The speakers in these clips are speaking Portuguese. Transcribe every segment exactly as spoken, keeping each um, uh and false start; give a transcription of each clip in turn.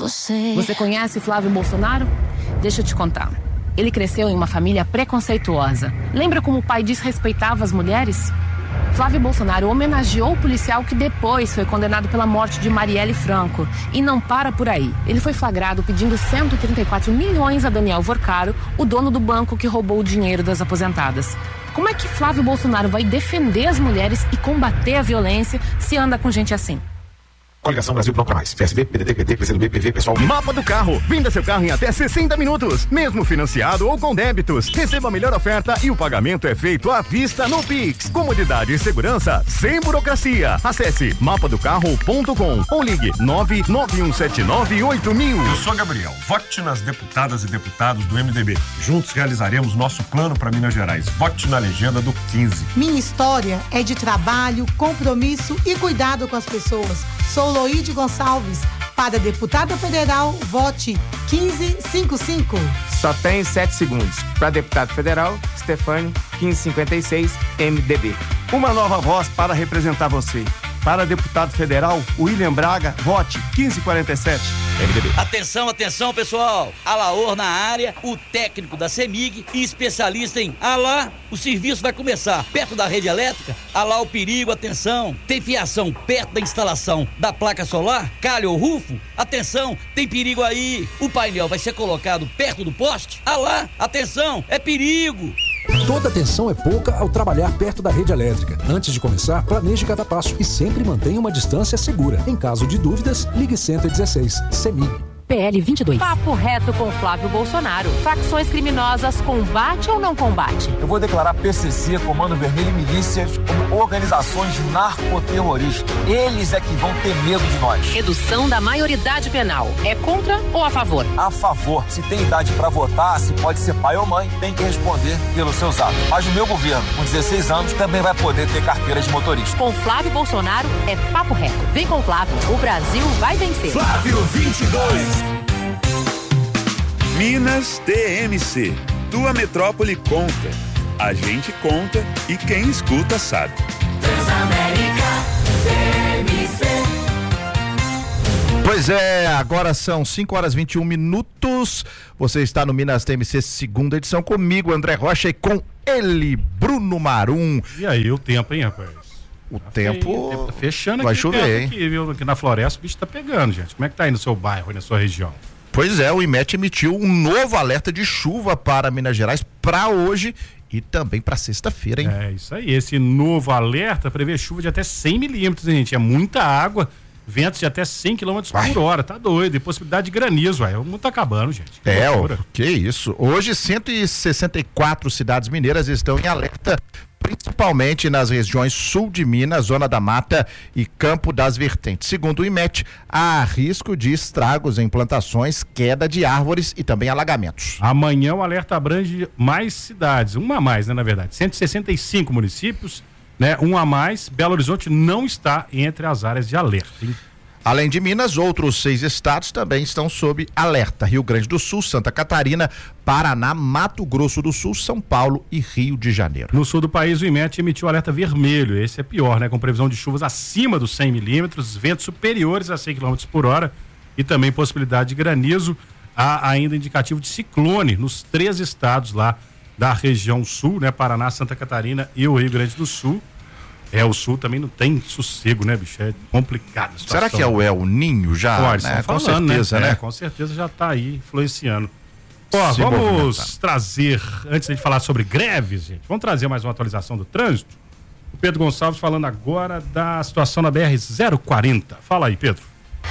você. Você conhece Flávio Bolsonaro? Deixa eu te contar. Ele cresceu em uma família preconceituosa. Lembra como o pai desrespeitava as mulheres? Flávio Bolsonaro homenageou o policial que depois foi condenado pela morte de Marielle Franco. E não para por aí. Ele foi flagrado pedindo cento e trinta e quatro milhões a Daniel Vorcaro, o dono do banco que roubou o dinheiro das aposentadas. Como é que Flávio Bolsonaro vai defender as mulheres e combater a violência se anda com gente assim? Coligação Brasil Pronto Pra Mais. P S B, P D T, P T, P C do B, P V, pessoal. Mapa do carro. Venda seu carro em até sessenta minutos. Mesmo financiado ou com débitos. Receba a melhor oferta e o pagamento é feito à vista no Pix. Comodidade e segurança sem burocracia. Acesse mapa do carro ponto com ou ligue nove nove um sete nove oito mil. Eu sou Gabriel. Vote nas deputadas e deputados do M D B. Juntos realizaremos nosso plano para Minas Gerais. Vote na legenda do quinze. Minha história é de trabalho, compromisso e cuidado com as pessoas. Sou Loide Gonçalves. Para deputada federal, vote quinze cinquenta e cinco. Só tem sete segundos. Para deputado federal, Stefani, quinze cinquenta e seis, M D B. Uma nova voz para representar você. Para deputado federal, William Braga, vote quinze quarenta e sete, M D B. Atenção, atenção, pessoal. Alaor na área, o técnico da CEMIG e especialista em Alá. O serviço vai começar perto da rede elétrica. Alá o perigo, atenção. Tem fiação perto da instalação da placa solar? Calha ou rufo? Atenção, tem perigo aí. O painel vai ser colocado perto do poste? Alá, atenção, é perigo. Toda atenção é pouca ao trabalhar perto da rede elétrica. Antes de começar, planeje cada passo e sempre mantenha uma distância segura. Em caso de dúvidas, ligue cento e dezesseis. CEMIG. P L vinte e dois. Papo reto com Flávio Bolsonaro. Facções criminosas, combate ou não combate? Eu vou declarar P C C, Comando Vermelho e milícias como organizações narcoterroristas. Eles é que vão ter medo de nós. Redução da maioridade penal. É contra ou a favor? A favor. Se tem idade para votar, se pode ser pai ou mãe, tem que responder pelos seus atos. Mas o meu governo, com dezesseis anos, também vai poder ter carteira de motorista. Com Flávio Bolsonaro é papo reto. Vem com Flávio, o Brasil vai vencer. Flávio vinte e dois. Minas T M C. Tua metrópole conta. A gente conta e quem escuta sabe. Transamérica T M C. Pois é, agora são cinco horas e vinte e um minutos. Você está no Minas T M C, segunda edição, comigo, André Rocha, e com ele, Bruno Marum. E aí, o tempo, hein, rapaz? O tá tempo... Feio, o tempo tá fechando vai aqui. chover, hein? Aqui, viu? Aqui na floresta o bicho tá pegando, gente. Como é que tá aí no seu bairro, na sua região? Pois é, o I M E T emitiu um novo alerta de chuva para Minas Gerais para hoje e também para sexta-feira, hein? É, isso aí. Esse novo alerta prevê chuva de até cem milímetros, hein, gente? É muita água, ventos de até cem quilômetros por hora. Tá doido. E possibilidade de granizo, ué. O mundo tá acabando, gente. Que é, ó, loucura. Que isso. Hoje, cento e sessenta e quatro cidades mineiras estão em alerta, principalmente nas regiões sul de Minas, Zona da Mata e Campo das Vertentes. Segundo o I M E T, há risco de estragos em plantações, queda de árvores e também alagamentos. Amanhã o alerta abrange mais cidades, uma a mais, né, na verdade, cento e sessenta e cinco municípios, né, um a mais. Belo Horizonte não está entre as áreas de alerta, hein? Além de Minas, outros seis estados também estão sob alerta: Rio Grande do Sul, Santa Catarina, Paraná, Mato Grosso do Sul, São Paulo e Rio de Janeiro. No sul do país, o I M E T emitiu alerta vermelho. Esse é pior, né? Com previsão de chuvas acima dos cem milímetros, ventos superiores a cem quilômetros por hora e também possibilidade de granizo. Há ainda indicativo de ciclone nos três estados lá da região sul, né? Paraná, Santa Catarina e o Rio Grande do Sul. É, o sul também não tem sossego, né, bicho? É complicado a situação. Será que é o El Ninho já? Pode, né? Com falando, certeza, né? né? É, com certeza já está aí influenciando. Ó, Se vamos movimentar. trazer, antes de falar sobre greves, gente, vamos trazer mais uma atualização do trânsito. O Pedro Gonçalves falando agora da situação na B R zero quarenta. Fala aí, Pedro.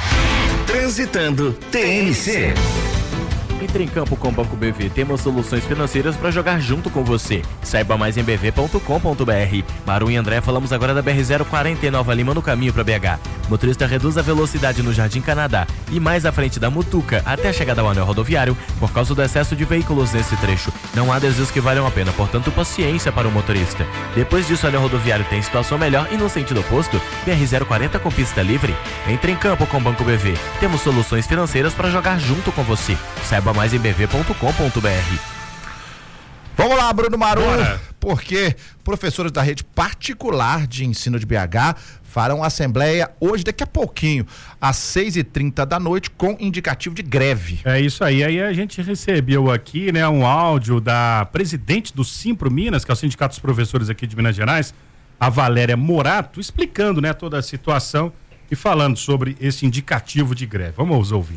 Transitando T M C. Entre em campo com o Banco B V. Temos soluções financeiras para jogar junto com você. Saiba mais em b v ponto com ponto b r. Maru e André, falamos agora da B R zero quarenta em Nova Lima, no caminho para B H. Motorista reduz a velocidade no Jardim Canadá e mais à frente da Mutuca até a chegada ao anel rodoviário por causa do excesso de veículos nesse trecho. Não há desvios que valham a pena, portanto paciência para o motorista. Depois disso, o anel rodoviário tem situação melhor e no sentido oposto, B R zero quarenta com pista livre. Entre em campo com o Banco B V. Temos soluções financeiras para jogar junto com você. Saiba mais em b v ponto com ponto b r. Vamos lá, Bruno Marum. porque professores da rede particular de ensino de B H farão assembleia hoje, daqui a pouquinho, às seis e trinta da noite, com indicativo de greve. É isso aí. Aí a gente recebeu aqui, né, um áudio da presidente do Simpro Minas, que é o Sindicato dos Professores aqui de Minas Gerais, a Valéria Morato, explicando, né, toda a situação e falando sobre esse indicativo de greve. Vamos ouvi-la.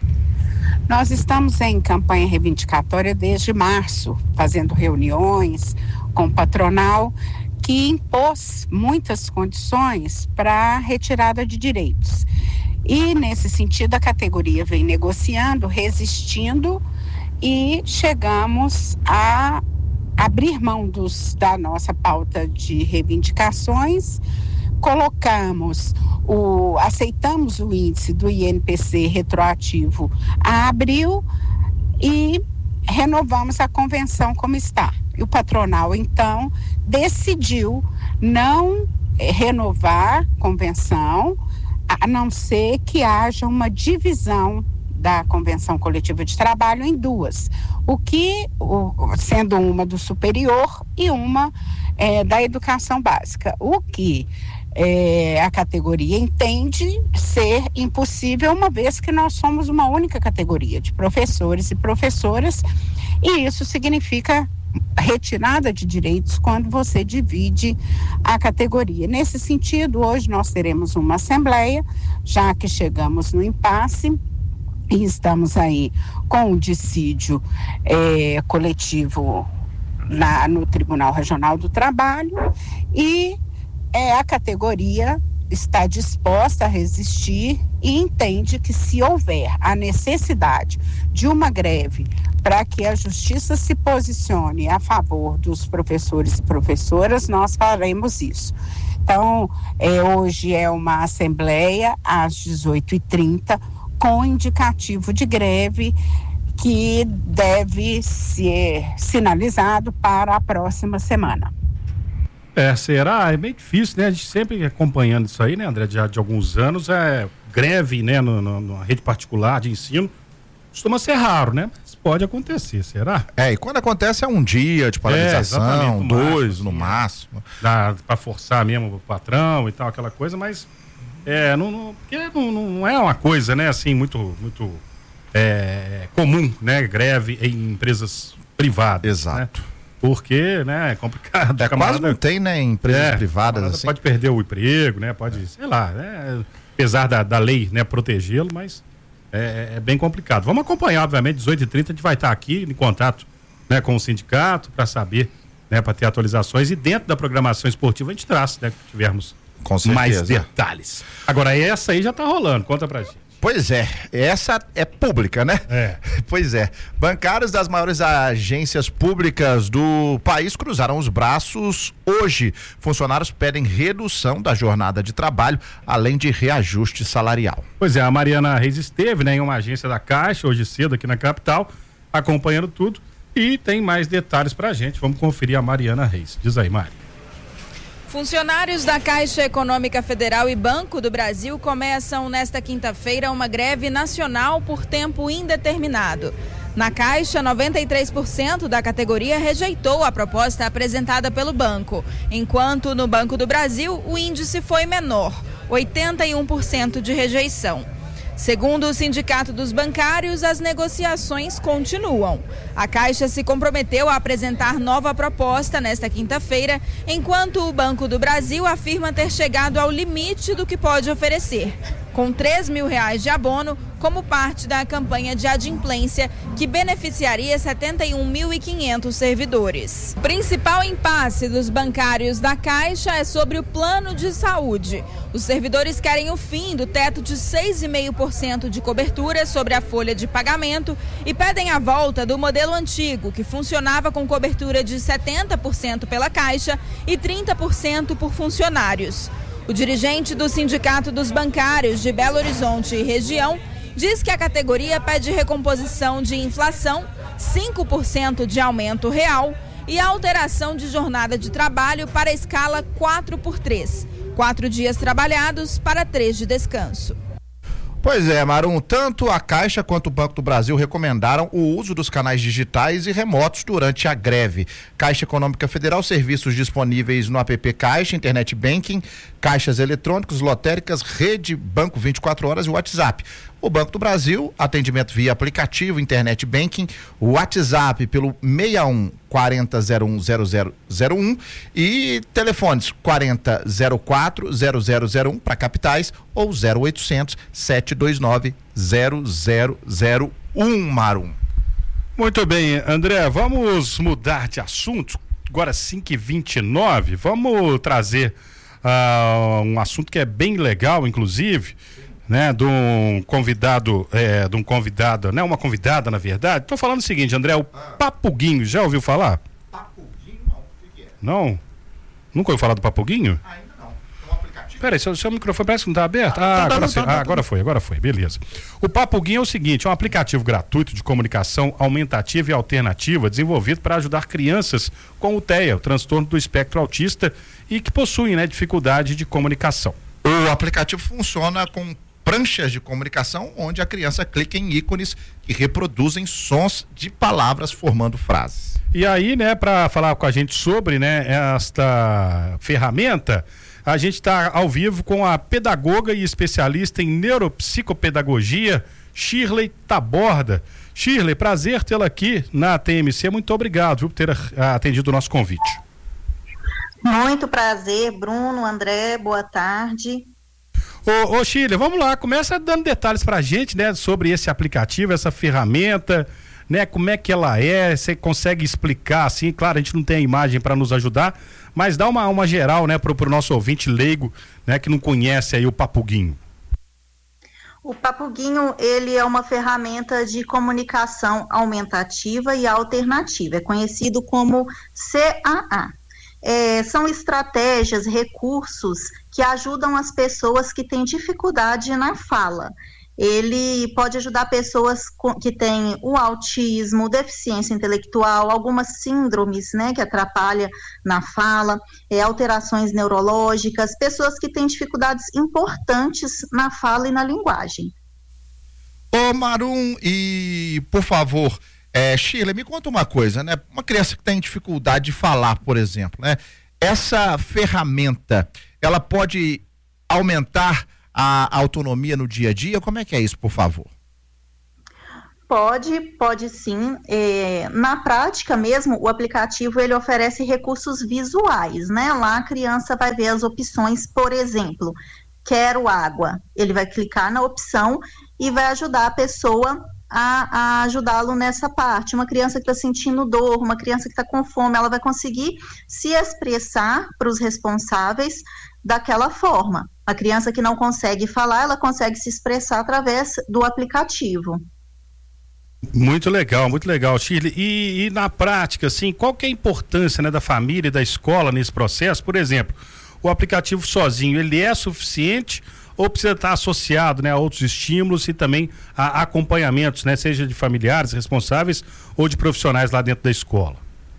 Nós estamos em campanha reivindicatória desde março, fazendo reuniões com o patronal, que impôs muitas condições para retirada de direitos. E, nesse sentido, a categoria vem negociando, resistindo, e chegamos a abrir mão dos, da nossa pauta de reivindicações, colocamos o, aceitamos o índice do I N P C retroativo a abril e renovamos a convenção como está. E o patronal, então, decidiu não renovar a convenção, a não ser que haja uma divisão da convenção coletiva de trabalho em duas, o que, o, sendo uma do superior e uma é, da educação básica, o que é, a categoria entende ser impossível, uma vez que nós somos uma única categoria de professores e professoras, e isso significa retirada de direitos quando você divide a categoria. Nesse sentido, hoje nós teremos uma assembleia, já que chegamos no impasse e estamos aí com o dissídio é, coletivo na, no Tribunal Regional do Trabalho, e é, a categoria está disposta a resistir e entende que, se houver a necessidade de uma greve para que a justiça se posicione a favor dos professores e professoras, nós faremos isso. Então, é, hoje é uma assembleia às dezoito e trinta, com indicativo de greve que deve ser sinalizado para a próxima semana. É, será? É bem difícil, né? A gente sempre acompanhando isso aí, né, André, já de alguns anos, é greve, né, no, no, numa rede particular de ensino, costuma ser raro, né? Mas pode acontecer, será? É, e quando acontece é um dia de paralisação, é, dois no máximo. Dá pra forçar mesmo o patrão e tal, aquela coisa, mas é, não, não, porque não, não é uma coisa, né, assim, muito, muito é, comum, né, greve em empresas privadas. Exato. Né? Porque, né, é complicado. É, quase não tem, né, em empresas é, privadas assim. Pode perder o emprego, né, pode, sei lá, né, apesar da, da lei, né, protegê-lo, mas é, é bem complicado. Vamos acompanhar, obviamente, dezoito e trinta a gente vai estar aqui em contato, né, com o sindicato para saber, né, para ter atualizações, e dentro da programação esportiva a gente traz, né, que tivermos mais detalhes. Agora, essa aí já tá rolando, conta pra gente. Pois é, essa é pública, né? É. Pois é. Bancários das maiores agências públicas do país cruzaram os braços hoje. Funcionários pedem redução da jornada de trabalho, além de reajuste salarial. Pois é, a Mariana Reis esteve, né, em uma agência da Caixa, hoje cedo aqui na capital, acompanhando tudo, e tem mais detalhes pra gente. Vamos conferir a Mariana Reis. Diz aí, Mari. Funcionários da Caixa Econômica Federal e Banco do Brasil começam nesta quinta-feira uma greve nacional por tempo indeterminado. Na Caixa, noventa e três por cento da categoria rejeitou a proposta apresentada pelo banco, enquanto no Banco do Brasil o índice foi menor, oitenta e um por cento de rejeição. Segundo o Sindicato dos Bancários, as negociações continuam. A Caixa se comprometeu a apresentar nova proposta nesta quinta-feira, enquanto o Banco do Brasil afirma ter chegado ao limite do que pode oferecer, com três mil reais de abono como parte da campanha de adimplência que beneficiaria setenta e um mil e quinhentos servidores. O principal impasse dos bancários da Caixa é sobre o plano de saúde. Os servidores querem o fim do teto de seis vírgula cinco por cento de cobertura sobre a folha de pagamento e pedem a volta do modelo antigo, que funcionava com cobertura de setenta por cento pela Caixa e trinta por cento por funcionários. O dirigente do Sindicato dos Bancários de Belo Horizonte e região diz que a categoria pede recomposição de inflação, cinco por cento de aumento real e alteração de jornada de trabalho para a escala quatro por três, quatro dias trabalhados para três de descanso. Pois é, Marum, tanto a Caixa quanto o Banco do Brasil recomendaram o uso dos canais digitais e remotos durante a greve. Caixa Econômica Federal, serviços disponíveis no app Caixa, Internet Banking, caixas eletrônicos, lotéricas, rede, banco vinte e quatro horas e WhatsApp. O Banco do Brasil, atendimento via aplicativo, Internet Banking, WhatsApp pelo seis um quarenta zero um zero zero zero um e telefones quarenta zero quatro zero zero zero um para capitais ou zero oitocentos sete dois nove zero zero zero um, Marum. Muito bem, André, vamos mudar de assunto. Agora cinco e vinte e nove, vamos trazer uh, um assunto que é bem legal, inclusive, né, de um convidado, é, de um convidado, né, uma convidada, na verdade. Estou falando o seguinte, André, o Papuguinho, já ouviu falar? Papuguinho, não, o que é? Não? Nunca ouviu falar do Papuguinho? Ainda não. É um aplicativo. Peraí, seu, seu microfone parece que não está aberto? Ah, ah, agora, tá, tá, ah agora foi, agora foi, beleza. O Papuguinho é o seguinte, é um aplicativo gratuito de comunicação aumentativa e alternativa desenvolvido para ajudar crianças com o T E A, o transtorno do espectro autista, e que possuem, né, dificuldade de comunicação. O aplicativo funciona com pranchas de comunicação, onde a criança clica em ícones que reproduzem sons de palavras formando frases. E aí, né, para falar com a gente sobre, né, esta ferramenta, a gente está ao vivo com a pedagoga e especialista em neuropsicopedagogia, Shirley Taborda. Shirley, prazer tê-la aqui na T M C. Muito obrigado, viu, por ter atendido o nosso convite. Muito prazer, Bruno, André, boa tarde. Ô, ô Shirley, vamos lá, começa dando detalhes pra gente, né, sobre esse aplicativo, essa ferramenta, né, como é que ela é, você consegue explicar, assim, claro, a gente não tem a imagem para nos ajudar, mas dá uma, uma geral, né, pro, pro nosso ouvinte leigo, né, que não conhece aí o Papuguinho. O Papuguinho, ele é uma ferramenta de comunicação aumentativa e alternativa, é conhecido como C A A. É, são estratégias, recursos que ajudam as pessoas que têm dificuldade na fala. Ele pode ajudar pessoas com, que têm o autismo, deficiência intelectual, algumas síndromes, né, que atrapalham na fala, é, alterações neurológicas, pessoas que têm dificuldades importantes na fala e na linguagem. Ô Marum, e por favor, É, Shirley, me conta uma coisa, né? Uma criança que tem dificuldade de falar, por exemplo, né? Essa ferramenta, ela pode aumentar a autonomia no dia a dia? Como é que é isso, por favor? Pode, pode sim. É, na prática mesmo, o aplicativo ele oferece recursos visuais, né? Lá a criança vai ver as opções, por exemplo, quero água. Ele vai clicar na opção e vai ajudar a pessoa a, a ajudá-lo nessa parte. Uma criança que está sentindo dor, uma criança que está com fome, ela vai conseguir se expressar para os responsáveis daquela forma. A criança que não consegue falar, ela consegue se expressar através do aplicativo. Muito legal, muito legal, Shirley. E, e na prática, assim, qual que é a importância, né, da família e da escola nesse processo? Por exemplo, o aplicativo sozinho, ele é suficiente ou precisa estar associado, né, a outros estímulos e também a acompanhamentos, né, seja de familiares responsáveis ou de profissionais lá dentro da escola?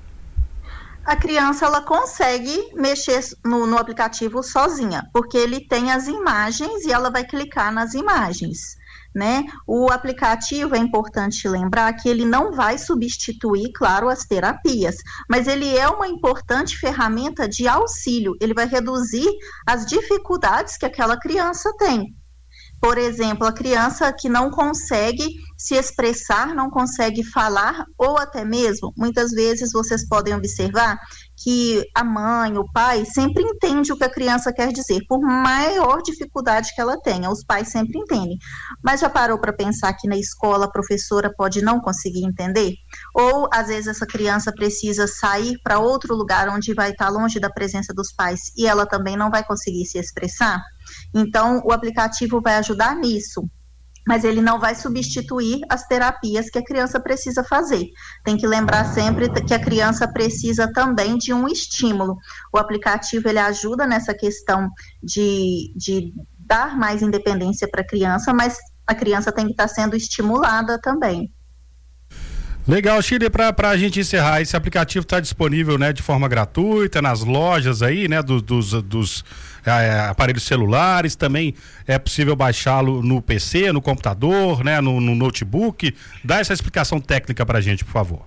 A criança, ela consegue mexer no, no aplicativo sozinha, porque ele tem as imagens e ela vai clicar nas imagens, né? O aplicativo, é importante lembrar que ele não vai substituir, claro, as terapias, mas ele é uma importante ferramenta de auxílio, ele vai reduzir as dificuldades que aquela criança tem. Por exemplo, a criança que não consegue se expressar, não consegue falar, ou até mesmo, muitas vezes vocês podem observar que a mãe, o pai, sempre entende o que a criança quer dizer, por maior dificuldade que ela tenha, os pais sempre entendem. Mas já parou para pensar que na escola a professora pode não conseguir entender? Ou, às vezes, essa criança precisa sair para outro lugar onde vai estar longe da presença dos pais e ela também não vai conseguir se expressar? Então, o aplicativo vai ajudar nisso, mas ele não vai substituir as terapias que a criança precisa fazer. Tem que lembrar sempre que a criança precisa também de um estímulo. O aplicativo, ele ajuda nessa questão de, de dar mais independência para a criança, mas a criança tem que estar sendo estimulada também. Legal, Shirley, para a gente encerrar, esse aplicativo está disponível, né, de forma gratuita nas lojas aí, né, do, dos, dos é, aparelhos celulares, também é possível baixá-lo no P C, no computador, né, no, no notebook. Dá essa explicação técnica para a gente, por favor.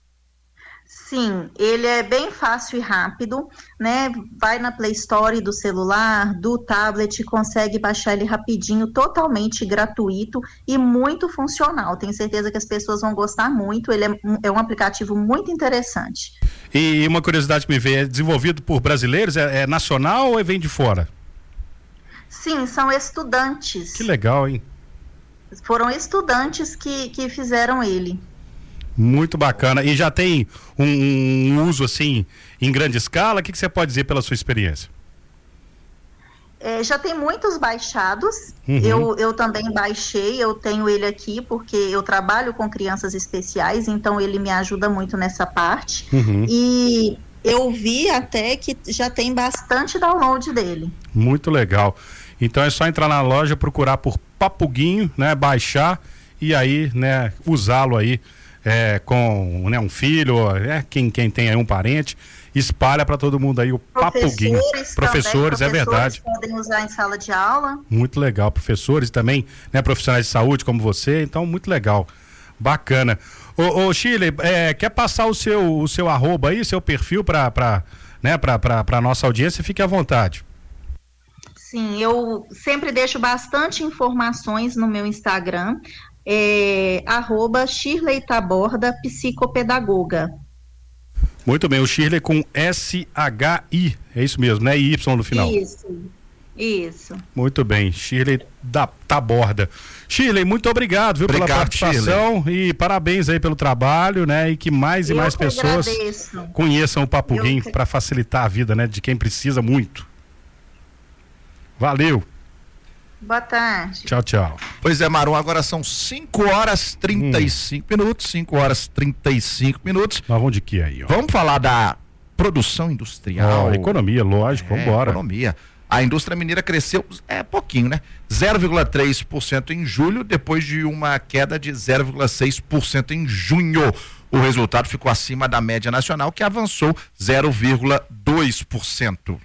Sim, ele é bem fácil e rápido, né? Vai na Play Store do celular, do tablet, consegue baixar ele rapidinho, totalmente gratuito e muito funcional. Tenho certeza que as pessoas vão gostar muito. Ele é, é um aplicativo muito interessante. E uma curiosidade que me veio, é desenvolvido por brasileiros? É, é nacional ou vem de fora? Sim, são estudantes. Que legal, hein? Foram estudantes que, que fizeram ele. Muito bacana. E já tem um, um uso assim em grande escala? O que, que você pode dizer pela sua experiência? É, já tem muitos baixados. Uhum. Eu, eu também baixei, eu tenho ele aqui porque eu trabalho com crianças especiais, então ele me ajuda muito nessa parte. Uhum. E eu vi até que já tem bastante download dele. Muito legal. Então é só entrar na loja, procurar por Papuguinho, né? Baixar e aí, né, usá-lo aí. É, com, né, um filho, é, quem, quem tem aí um parente, espalha para todo mundo aí o Papuguinho. Professores, professores, também, é verdade. Podem usar em sala de aula. Muito legal, professores também, né, profissionais de saúde como você, então muito legal, bacana. Ô, ô Shirley, é, quer passar o seu, o seu arroba aí, seu perfil para para né, para para nossa audiência? Fique à vontade. Sim, eu sempre deixo bastante informações no meu Instagram. É, arroba Shirley Taborda, psicopedagoga. Muito bem, o Shirley com S H I, é isso mesmo, né? E Y no final. Isso, isso. Muito bem, Shirley da Taborda. Shirley, muito obrigado, viu, obrigado, pela participação, Shirley. E parabéns aí pelo trabalho, né? E que mais e Eu mais que pessoas agradeço. conheçam o Papuguinho que... para facilitar a vida, né? De quem precisa muito. Valeu. Boa tarde. Tchau, tchau. Pois é, Marum, agora são cinco horas e trinta e cinco hum. minutos, cinco horas e trinta e cinco minutos. Nós vamos de que aí, ó? Vamos falar da produção industrial. Oh, economia, lógico, é, vamos embora. Economia. A indústria mineira cresceu, é pouquinho, né? zero vírgula três por cento em julho, depois de uma queda de zero vírgula seis por cento em junho. O resultado ficou acima da média nacional, que avançou zero vírgula dois por cento.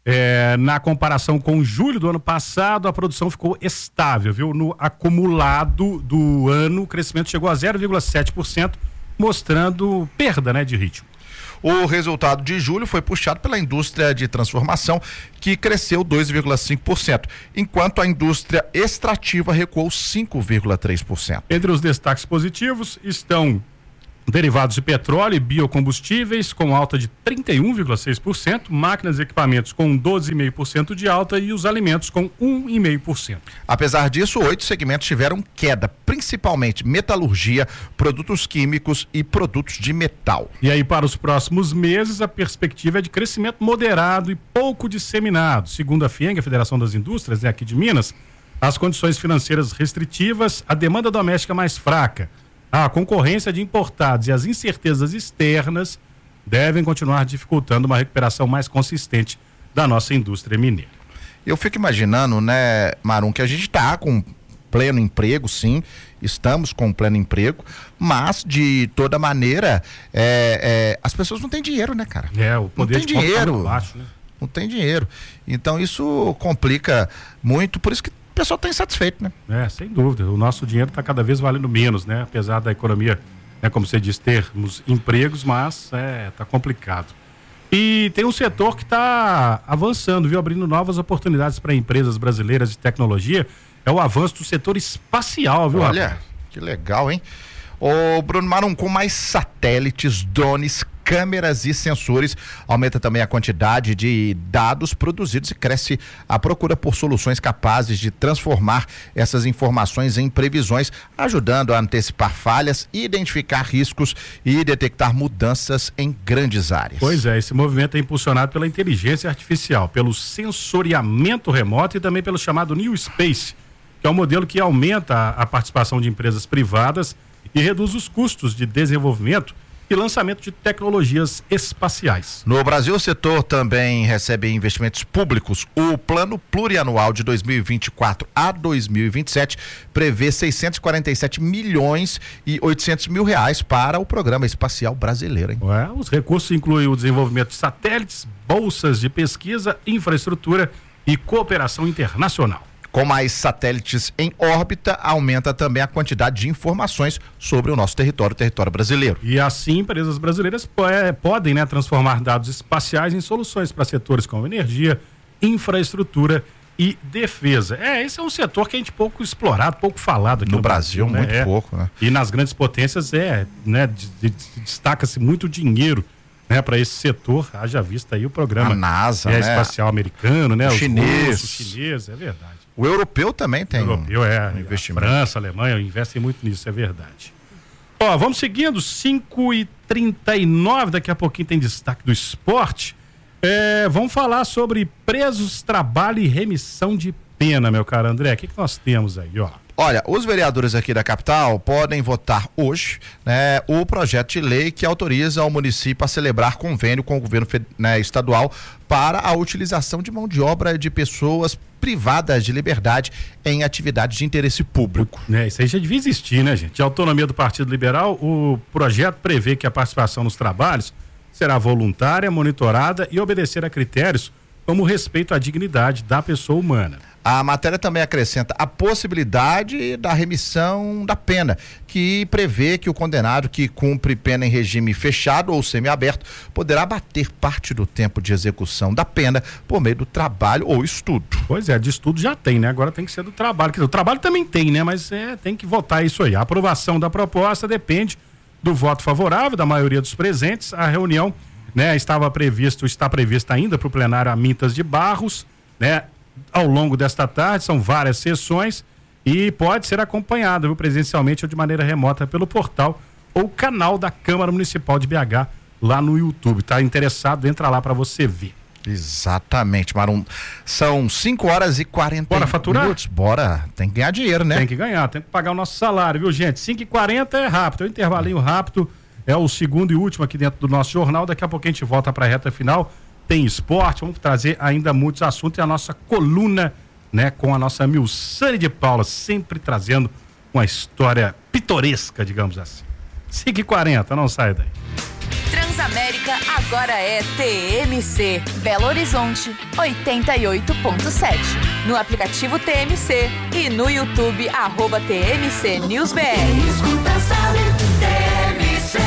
É, na comparação com julho do ano passado, a produção ficou estável, viu? No acumulado do ano, o crescimento chegou a zero vírgula sete por cento, mostrando perda, né, de ritmo. O resultado de julho foi puxado pela indústria de transformação, que cresceu dois vírgula cinco por cento, enquanto a indústria extrativa recuou cinco vírgula três por cento. Entre os destaques positivos estão derivados de petróleo e biocombustíveis com alta de trinta e um vírgula seis por cento, máquinas e equipamentos com doze vírgula cinco por cento de alta e os alimentos com um vírgula cinco por cento. Apesar disso, oito segmentos tiveram queda, principalmente metalurgia, produtos químicos e produtos de metal. E aí, para os próximos meses, a perspectiva é de crescimento moderado e pouco disseminado. Segundo a FIENG, a Federação das Indústrias, né, aqui de Minas, as condições financeiras restritivas, a demanda doméstica mais fraca, a concorrência de importados e as incertezas externas devem continuar dificultando uma recuperação mais consistente da nossa indústria mineira. Eu fico imaginando, né, Marum, que a gente está com pleno emprego, sim, estamos com pleno emprego, mas de toda maneira é, é, as pessoas não têm dinheiro, né, cara? É, o poder não tem de dinheiro, tá baixo, né? Não tem dinheiro. Então isso complica muito, por isso que o pessoal está insatisfeito, né? É, sem dúvida. O nosso dinheiro está cada vez valendo menos, né? Apesar da economia, né, como você diz, termos empregos, mas é, tá complicado. E tem um setor que está avançando, viu? Abrindo novas oportunidades para empresas brasileiras de tecnologia. É o avanço do setor espacial, viu? Olha, rapaz? Que legal, hein? Ô, Bruno Marum, com mais satélites, drones, câmeras e sensores, aumenta também a quantidade de dados produzidos e cresce a procura por soluções capazes de transformar essas informações em previsões, ajudando a antecipar falhas, identificar riscos e detectar mudanças em grandes áreas. Pois é, esse movimento é impulsionado pela inteligência artificial, pelo sensoriamento remoto e também pelo chamado New Space, que é um modelo que aumenta a participação de empresas privadas e reduz os custos de desenvolvimento e lançamento de tecnologias espaciais. No Brasil, o setor também recebe investimentos públicos. O plano plurianual de dois mil e vinte e quatro a dois mil e vinte e sete prevê seiscentos e quarenta e sete milhões e oitocentos mil reais para o programa espacial brasileiro, hein? Ué, os recursos incluem o desenvolvimento de satélites, bolsas de pesquisa, infraestrutura e cooperação internacional. Com mais satélites em órbita, aumenta também a quantidade de informações sobre o nosso território, o território brasileiro. E assim, empresas brasileiras é, podem, né, transformar dados espaciais em soluções para setores como energia, infraestrutura e defesa. É, esse é um setor que a gente pouco explorado, pouco falado aqui no, no Brasil, Brasil, muito né? pouco, né? E nas grandes potências é, né, de, de, destaca-se muito dinheiro, né, para esse setor, haja vista aí o programa a NASA, é, né? espacial americano, né? O Os chinês. russos, chinês, é verdade. O europeu também tem. O europeu é, um investimento. A França, a Alemanha investem muito nisso, é verdade. Ó, vamos seguindo, cinco e trinta e nove, daqui a pouquinho tem destaque do esporte. É, vamos falar sobre presos, trabalho e remissão de pena, meu caro André. O que, que nós temos aí, ó? Olha, os vereadores aqui da capital podem votar hoje, né, o projeto de lei que autoriza o município a celebrar convênio com o governo, né, estadual para a utilização de mão de obra de pessoas privadas de liberdade em atividades de interesse público. É, isso aí já devia existir, né, gente? A autonomia do Partido Liberal, o projeto prevê que a participação nos trabalhos será voluntária, monitorada e obedecer a critérios como respeito à dignidade da pessoa humana. A matéria também acrescenta a possibilidade da remissão da pena, que prevê que o condenado que cumpre pena em regime fechado ou semiaberto poderá abater parte do tempo de execução da pena por meio do trabalho ou estudo. Pois é, de estudo já tem, né? Agora tem que ser do trabalho. Quer dizer, o trabalho também tem, né? Mas é, tem que votar isso aí. A aprovação da proposta depende do voto favorável da maioria dos presentes. A reunião, né, estava previsto, está prevista ainda para o plenário Amintas de Barros, né? Ao longo desta tarde, são várias sessões e pode ser acompanhada, viu, presencialmente ou de maneira remota pelo portal ou canal da Câmara Municipal de B H lá no YouTube. Tá interessado? Entra lá para você ver. Exatamente, Marum. São cinco horas e quarenta Bora faturar? minutos. Bora, tem que ganhar dinheiro, né? Tem que ganhar, tem que pagar o nosso salário, viu, gente? cinco e quarenta é rápido, é um intervalinho rápido, é o segundo e último aqui dentro do nosso jornal. Daqui a pouco a gente volta para a reta final. Tem esporte, vamos trazer ainda muitos assuntos e a nossa coluna, né, com a nossa Milsane de Paula, sempre trazendo uma história pitoresca, digamos assim. cinco e quarenta, não sai daí. Transamérica agora é T M C, Belo Horizonte, oitenta e oito ponto sete. No aplicativo T M C e no YouTube, arroba T M C News B R. Quem escuta sabe, T M C.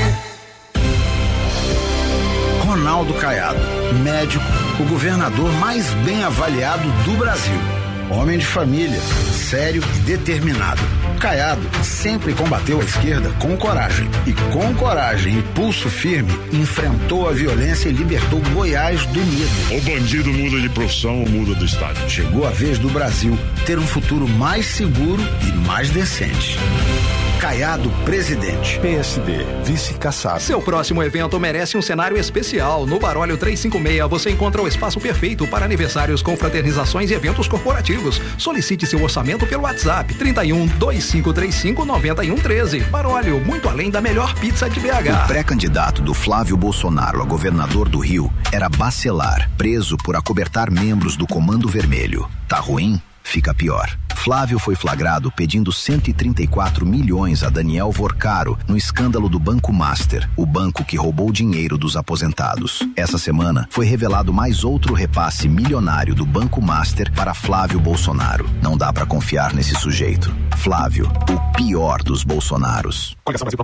Ronaldo Caiado, médico, o governador mais bem avaliado do Brasil. Homem de família, sério e determinado. Caiado sempre combateu a esquerda com coragem. E com coragem e pulso firme, enfrentou a violência e libertou Goiás do medo. O bandido muda de profissão ou muda do estado. Chegou a vez do Brasil ter um futuro mais seguro e mais decente. Caiado presidente. P S D, vice Kassab. Seu próximo evento merece um cenário especial. No Barólio trezentos e cinquenta e seis você encontra o espaço perfeito para aniversários, confraternizações e eventos corporativos. Solicite seu orçamento pelo WhatsApp trinta e um, dois cinco três cinco, nove um um três. Barólio, muito além da melhor pizza de B H. O pré-candidato do Flávio Bolsonaro a governador do Rio era Bacelar, preso por acobertar membros do Comando Vermelho. Tá ruim? Fica pior. Flávio foi flagrado pedindo cento e trinta e quatro milhões a Daniel Vorcaro no escândalo do Banco Master, o banco que roubou dinheiro dos aposentados. Essa semana foi revelado mais outro repasse milionário do Banco Master para Flávio Bolsonaro. Não dá pra confiar nesse sujeito. Flávio, o pior dos Bolsonaros.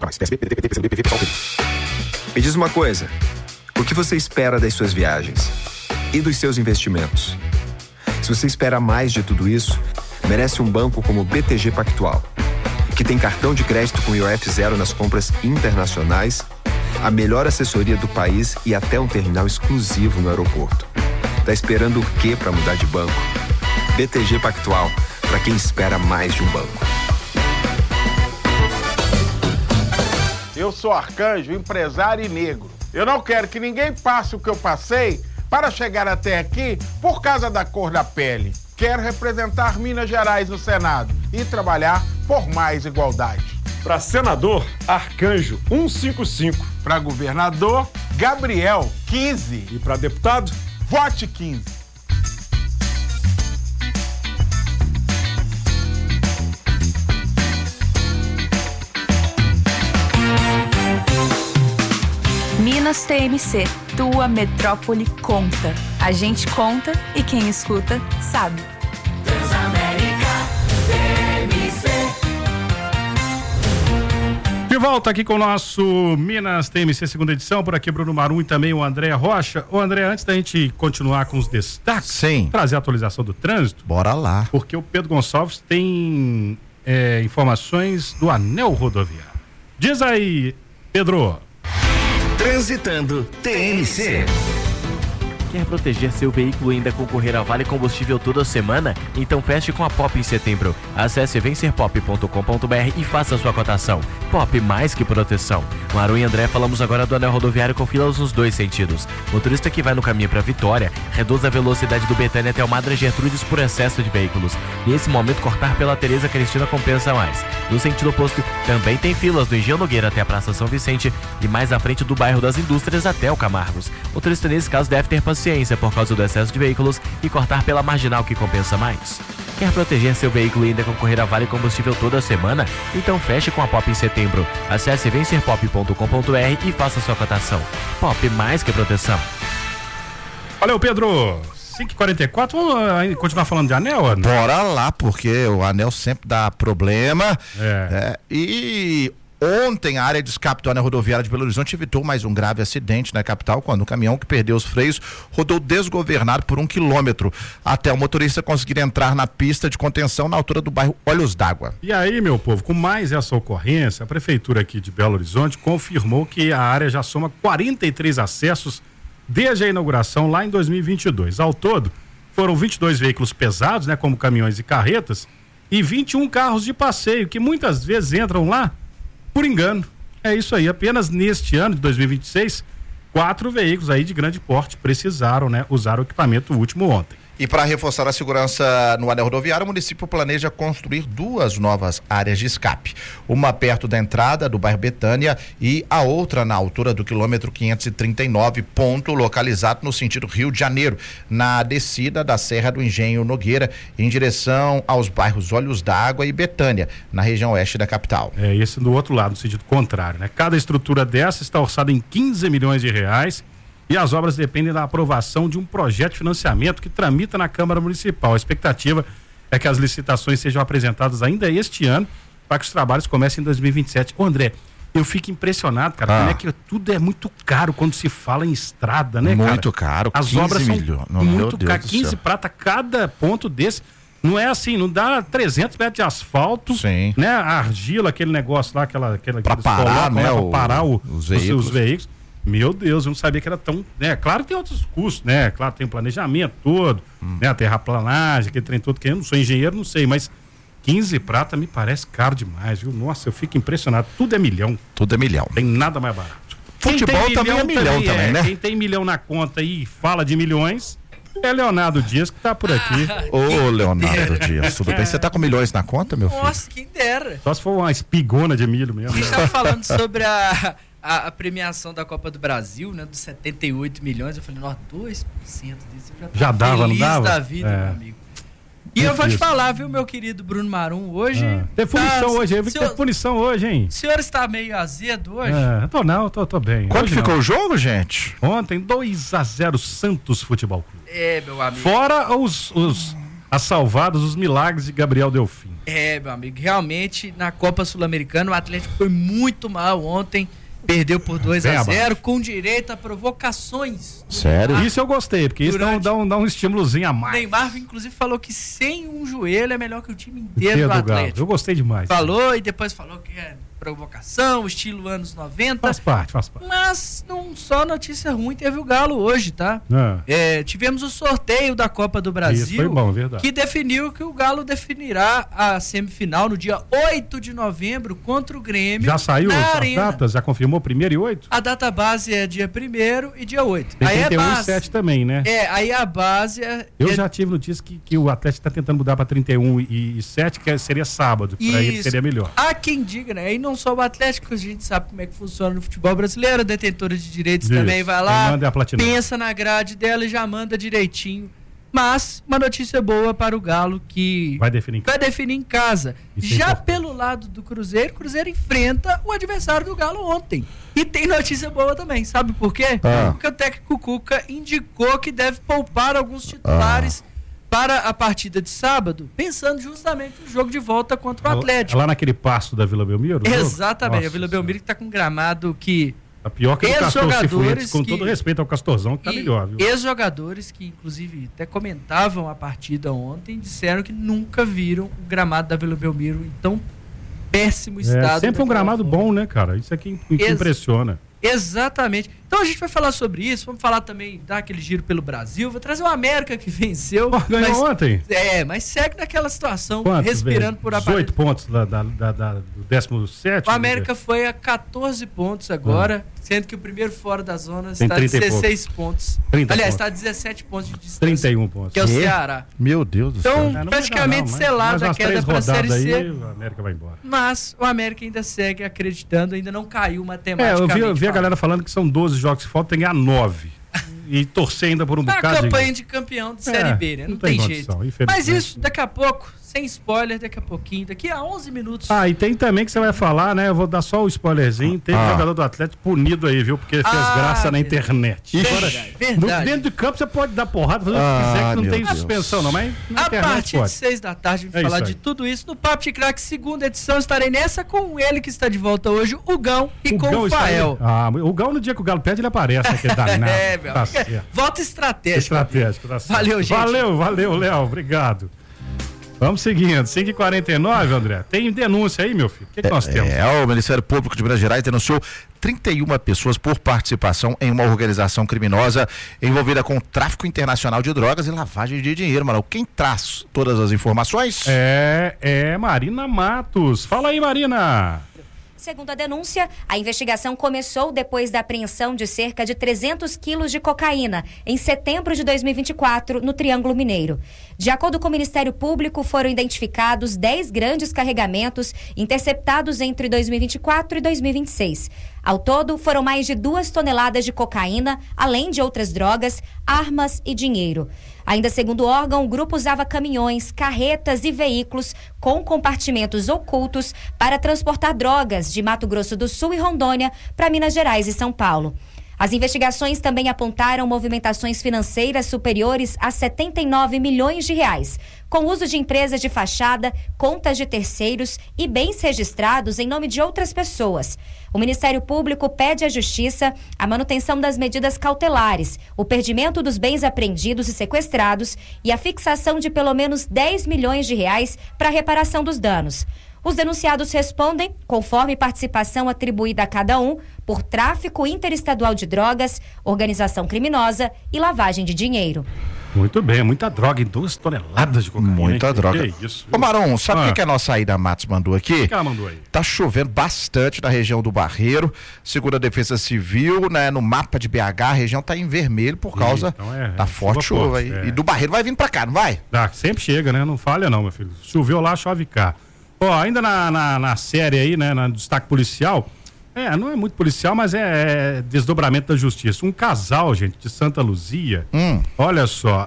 Me diz uma coisa, o que você espera das suas viagens e dos seus investimentos? Se você espera mais de tudo isso, merece um banco como o B T G Pactual, que tem cartão de crédito com I O F zero nas compras internacionais, a melhor assessoria do país e até um terminal exclusivo no aeroporto. Tá esperando o quê para mudar de banco? B T G Pactual, para quem espera mais de um banco. Eu sou Arcanjo, empresário e negro. Eu não quero que ninguém passe o que eu passei para chegar até aqui por causa da cor da pele. Quero representar Minas Gerais no Senado e trabalhar por mais igualdade. Para senador, Arcanjo cento e cinquenta e cinco. Para governador, Gabriel quinze. E para deputado, vote quinze. Minas T M C, tua metrópole conta. A gente conta e quem escuta sabe. Transamérica T M C. De volta aqui com o nosso Minas T M C segunda edição, por aqui Bruno Marum e também o André Rocha. Ô André, antes da gente continuar com os destaques, sim, trazer a atualização do trânsito. Bora lá. Porque o Pedro Gonçalves tem é, informações do anel rodoviário. Diz aí, Pedro. Transitando T M C. Quer proteger seu veículo e ainda concorrer a Vale Combustível toda semana? Então feche com a Pop em setembro. Acesse vencer pop ponto com ponto b r e faça sua cotação. Pop, mais que proteção. Maru e André, falamos agora do anel rodoviário com filas nos dois sentidos. Motorista que vai no caminho para Vitória, reduz a velocidade do Betânia até o Madre Gertrudes por excesso de veículos. Nesse momento, cortar pela Tereza Cristina compensa mais. No sentido oposto, também tem filas do Engenho Nogueira até a Praça São Vicente e mais à frente do bairro das Indústrias até o Camargos. Motorista nesse caso deve ter paciência por causa do excesso de veículos e cortar pela marginal que compensa mais. Quer proteger seu veículo e ainda concorrer a Vale Combustível toda semana? Então feche com a Pop em setembro. Acesse vencer pop ponto com ponto b r e faça sua cotação. Pop, mais que proteção. Valeu, Pedro. cinco e quarenta e quatro, vamos continuar falando de anel, André? Bora lá, porque o anel sempre dá problema. É. É, e ontem a área de escape do anel rodoviário de Belo Horizonte evitou mais um grave acidente na capital, quando um caminhão que perdeu os freios rodou desgovernado por um quilômetro, até o motorista conseguir entrar na pista de contenção na altura do bairro Olhos d'Água. E aí, meu povo, com mais essa ocorrência, a prefeitura aqui de Belo Horizonte confirmou que a área já soma quarenta e três acessos desde a inauguração lá em dois mil e vinte e dois. Ao todo, foram vinte e dois veículos pesados, né, como caminhões e carretas, e vinte e um carros de passeio, que muitas vezes entram lá por engano. É isso aí, apenas neste ano de dois mil e vinte e seis, quatro veículos aí de grande porte precisaram, né, usar o equipamento último ontem. E para reforçar a segurança no anel rodoviário, o município planeja construir duas novas áreas de escape. Uma perto da entrada do bairro Betânia e a outra na altura do quilômetro quinhentos e trinta e nove, ponto localizado no sentido Rio de Janeiro, na descida da Serra do Engenho Nogueira, em direção aos bairros Olhos d'Água e Betânia, na região oeste da capital. É, esse do outro lado, no sentido contrário, né? Cada estrutura dessa está orçada em quinze milhões de reais. E as obras dependem da aprovação de um projeto de financiamento que tramita na Câmara Municipal. A expectativa é que as licitações sejam apresentadas ainda este ano, para que os trabalhos comecem em dois mil e vinte e sete. Ô André, eu fico impressionado, cara, ah. como é que tudo é muito caro quando se fala em estrada, né, cara? Muito caro, As obras são milhões. muito caras, quinze prata cada ponto desse. Não é assim, não dá trezentos metros de asfalto, Sim. né? A argila, aquele negócio lá, aquela... aquela pra parar, né? Pra parar o, os, veículos. os, os veículos. Meu Deus, eu não sabia que era tão, né? Claro que tem outros custos, né? Claro, tem o planejamento todo, hum. né? A terraplanagem, aquele trem todo, que eu não sou engenheiro, não sei, mas quinze prata me parece caro demais, viu? Nossa, eu fico impressionado. Tudo é milhão. Tudo é milhão. Tem nada mais barato. Futebol também é milhão também, também, né? Quem tem milhão na conta e fala de milhões é Leonardo Dias, que tá por aqui. Ô, ah, Leonardo Dias, tudo bem? Você tá com milhões na conta, meu filho? Nossa, quem dera. Só se for uma espigona de milho mesmo. A gente tava falando sobre a... A, a premiação da Copa do Brasil, né, dos setenta e oito milhões, eu falei, nossa, dois por cento disso eu já, já dava, feliz não dava? da vida, é. meu amigo. E eu vou te falar, viu, meu querido Bruno Marum, hoje... Ah. Tem punição tá, hoje, eu vi que tem punição hoje, hein? O senhor está meio azedo hoje? É, tô não, tô, tô bem. Quanto hoje ficou não. o jogo, gente? Ontem, dois a zero Santos Futebol Clube. É, meu amigo. Fora os, os as salvadas, os milagres de Gabriel Delfim. É, meu amigo, realmente, na Copa Sul-Americana, o Atlético foi muito mal ontem. Perdeu por dois a zero, com direito a provocações. Sério? Isso eu gostei, porque isso dá, dá, um, dá um estímulozinho a mais. Neymar, inclusive, falou que sem um joelho é melhor que o time inteiro do, do Atlético. Eu gostei demais. Falou e depois falou que é provocação, estilo anos noventa. Faz parte, faz parte. Mas não só notícia ruim teve o Galo hoje, tá? É. É, tivemos o sorteio da Copa do Brasil. Isso foi bom, verdade. Que definiu que o Galo definirá a semifinal no dia oito de novembro contra o Grêmio. Já saiu as datas? Já confirmou? confirmou primeiro e oito? A data base é dia primeiro e dia oito. Tem aí trinta e um é base. e sete também, né? É, aí a base é... Eu é... já tive notícia que, que o Atlético está tentando mudar para trinta e um e sete, que seria sábado. Para ele seria melhor. Há quem diga, né? E não só o Atlético, a gente sabe como é que funciona no futebol brasileiro, a detentora de direitos Isso. também vai lá, manda a pensa na grade dela e já manda direitinho. Mas uma notícia boa para o Galo que vai definir, vai definir em casa. Isso Já é pelo lado do Cruzeiro, o Cruzeiro enfrenta o adversário do Galo ontem. E tem notícia boa também, sabe por quê? Ah. Porque o técnico Cuca indicou que deve poupar alguns titulares ah. para a partida de sábado, pensando justamente no jogo de volta contra o Atlético. É lá naquele pasto da Vila Belmiro? Exatamente, a Vila Belmiro que está com um gramado que... A pior que o Castor Cifuentes, com que, todo respeito ao Castorzão, que tá melhor, viu? Ex-jogadores que, inclusive, até comentavam a partida ontem, disseram que nunca viram o gramado da Vila Belmiro em tão péssimo estado. É sempre um gramado forma. bom, né, cara? Isso aqui que Ex impressiona. Exatamente. Então a gente vai falar sobre isso, vamos falar também, dar aquele giro pelo Brasil, vou trazer o América que venceu. Oh, ganhou mas, ontem? É, mas segue naquela situação, Quantos, respirando velho? por aparelho. dezoito pontos da, da, da, da, do décimo sétimo. O América foi a catorze pontos agora, ah. sendo que o primeiro fora da zona Tem está a dezesseis pontos. trinta Aliás, pontos. está a dezessete pontos de distância. trinta e um pontos. Que é o Ceará. Meu Deus do então, céu. Então, praticamente selada a queda para a Série C. Aí, o América vai embora. Mas o América ainda segue acreditando, ainda não caiu É, matematicamente. eu vi, eu vi a galera falando que são doze jogos que faltam, tem que ganhar nove. E torcer ainda por um a bocado. A campanha de campeão de Série é, B, né? Não, não tem, tem jeito. condição, mas isso, daqui a pouco, sem spoiler, daqui a pouquinho, daqui a onze minutos. Ah, e tem também que você vai falar, né? Eu vou dar só o spoilerzinho. Tem ah. um jogador do Atlético punido aí, viu? Porque ele fez ah, graça na verdade. internet. Verdade, Agora, verdade. No, dentro de campo você pode dar porrada, fazer o ah, que quiser, que não tem Deus. suspensão, não, mas na a internet partir pode. de seis da tarde, vamos é falar de tudo isso no Papo de Craque, segunda edição. Estarei nessa com ele que está de volta hoje, o Gão, e o com Gão o Fael. Ah, o Gão, no dia que o Galo perde, ele aparece, né? Que danado. é, meu. Tá Volta estratégico. Estratégico, tá certo. Valeu, gente. Valeu, valeu, Léo. Obrigado. Vamos seguindo. cinco e quarenta e nove, André. Tem denúncia aí, meu filho? O que, que nós é, temos? É, o Ministério Público de Minas Gerais denunciou trinta e uma pessoas por participação em uma organização criminosa envolvida com tráfico internacional de drogas e lavagem de dinheiro, mano. Quem traz todas as informações? É, é Marina Matos. Fala aí, Marina. Segundo a denúncia, a investigação começou depois da apreensão de cerca de trezentos quilos de cocaína em setembro de dois mil e vinte e quatro no Triângulo Mineiro. De acordo com o Ministério Público, foram identificados dez grandes carregamentos interceptados entre dois mil e vinte e quatro e dois mil e vinte e seis. Ao todo, foram mais de duas toneladas de cocaína, além de outras drogas, armas e dinheiro. Ainda segundo o órgão, o grupo usava caminhões, carretas e veículos com compartimentos ocultos para transportar drogas de Mato Grosso do Sul e Rondônia para Minas Gerais e São Paulo. As investigações também apontaram movimentações financeiras superiores a setenta e nove milhões de reais, com uso de empresas de fachada, contas de terceiros e bens registrados em nome de outras pessoas. O Ministério Público pede à Justiça a manutenção das medidas cautelares, o perdimento dos bens apreendidos e sequestrados e a fixação de pelo menos dez milhões de reais para a reparação dos danos. Os denunciados respondem, conforme participação atribuída a cada um, por tráfico interestadual de drogas, organização criminosa e lavagem de dinheiro. Muito bem, muita droga, em duas toneladas de cocaína. Muita hein? droga. Que isso? Ô Marom, sabe o ah. que, que a nossa Aida Matos mandou aqui? O que ela mandou aí? Tá chovendo bastante na região do Barreiro, segundo a Defesa Civil, né? No mapa de B H, a região tá em vermelho por causa então é, da é, forte chuva, chuva aí. É. E do Barreiro vai vindo pra cá, não vai? Ah, sempre chega, né? Não falha não, meu filho. Choveu lá, chove cá. Ó, ainda na, na, na série aí, né, no destaque policial, é, não é muito policial, mas é, é desdobramento da justiça. Um casal, gente, de Santa Luzia, hum. olha só,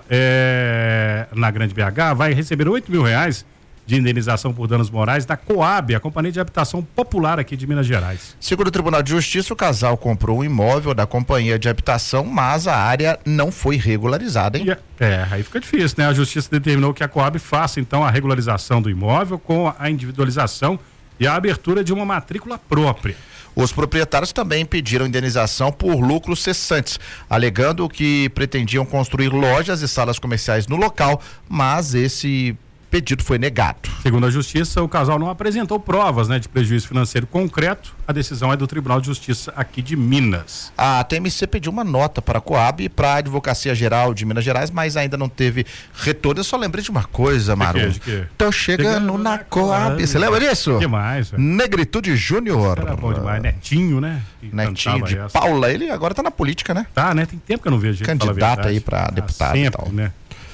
é, na Grande B H, vai receber oito mil reais de indenização por danos morais da Coab, a Companhia de Habitação Popular aqui de Minas Gerais. Segundo o Tribunal de Justiça, o casal comprou um imóvel da Companhia de Habitação, mas a área não foi regularizada, hein? É, aí fica difícil, né? A Justiça determinou que a Coab faça, então, a regularização do imóvel com a individualização e a abertura de uma matrícula própria. Os proprietários também pediram indenização por lucros cessantes, alegando que pretendiam construir lojas e salas comerciais no local, mas esse pedido foi negado. Segundo a Justiça, o casal não apresentou provas, né, de prejuízo financeiro concreto. A decisão é do Tribunal de Justiça aqui de Minas. A T M C pediu uma nota para a Coab e para a Advocacia Geral de Minas Gerais, mas ainda não teve retorno. Eu só lembrei de uma coisa, Maru. De quê? Tô chegando, chegando na, na Coab. Você lembra disso? Demais, velho. Negritude Júnior. Era bom demais. Netinho, né? Que Netinho de essa. Paula. Ele agora tá na política, né? Tá, né? Tem tempo que eu não vejo. Candidato aí para deputado ah, sempre, e tal. Né?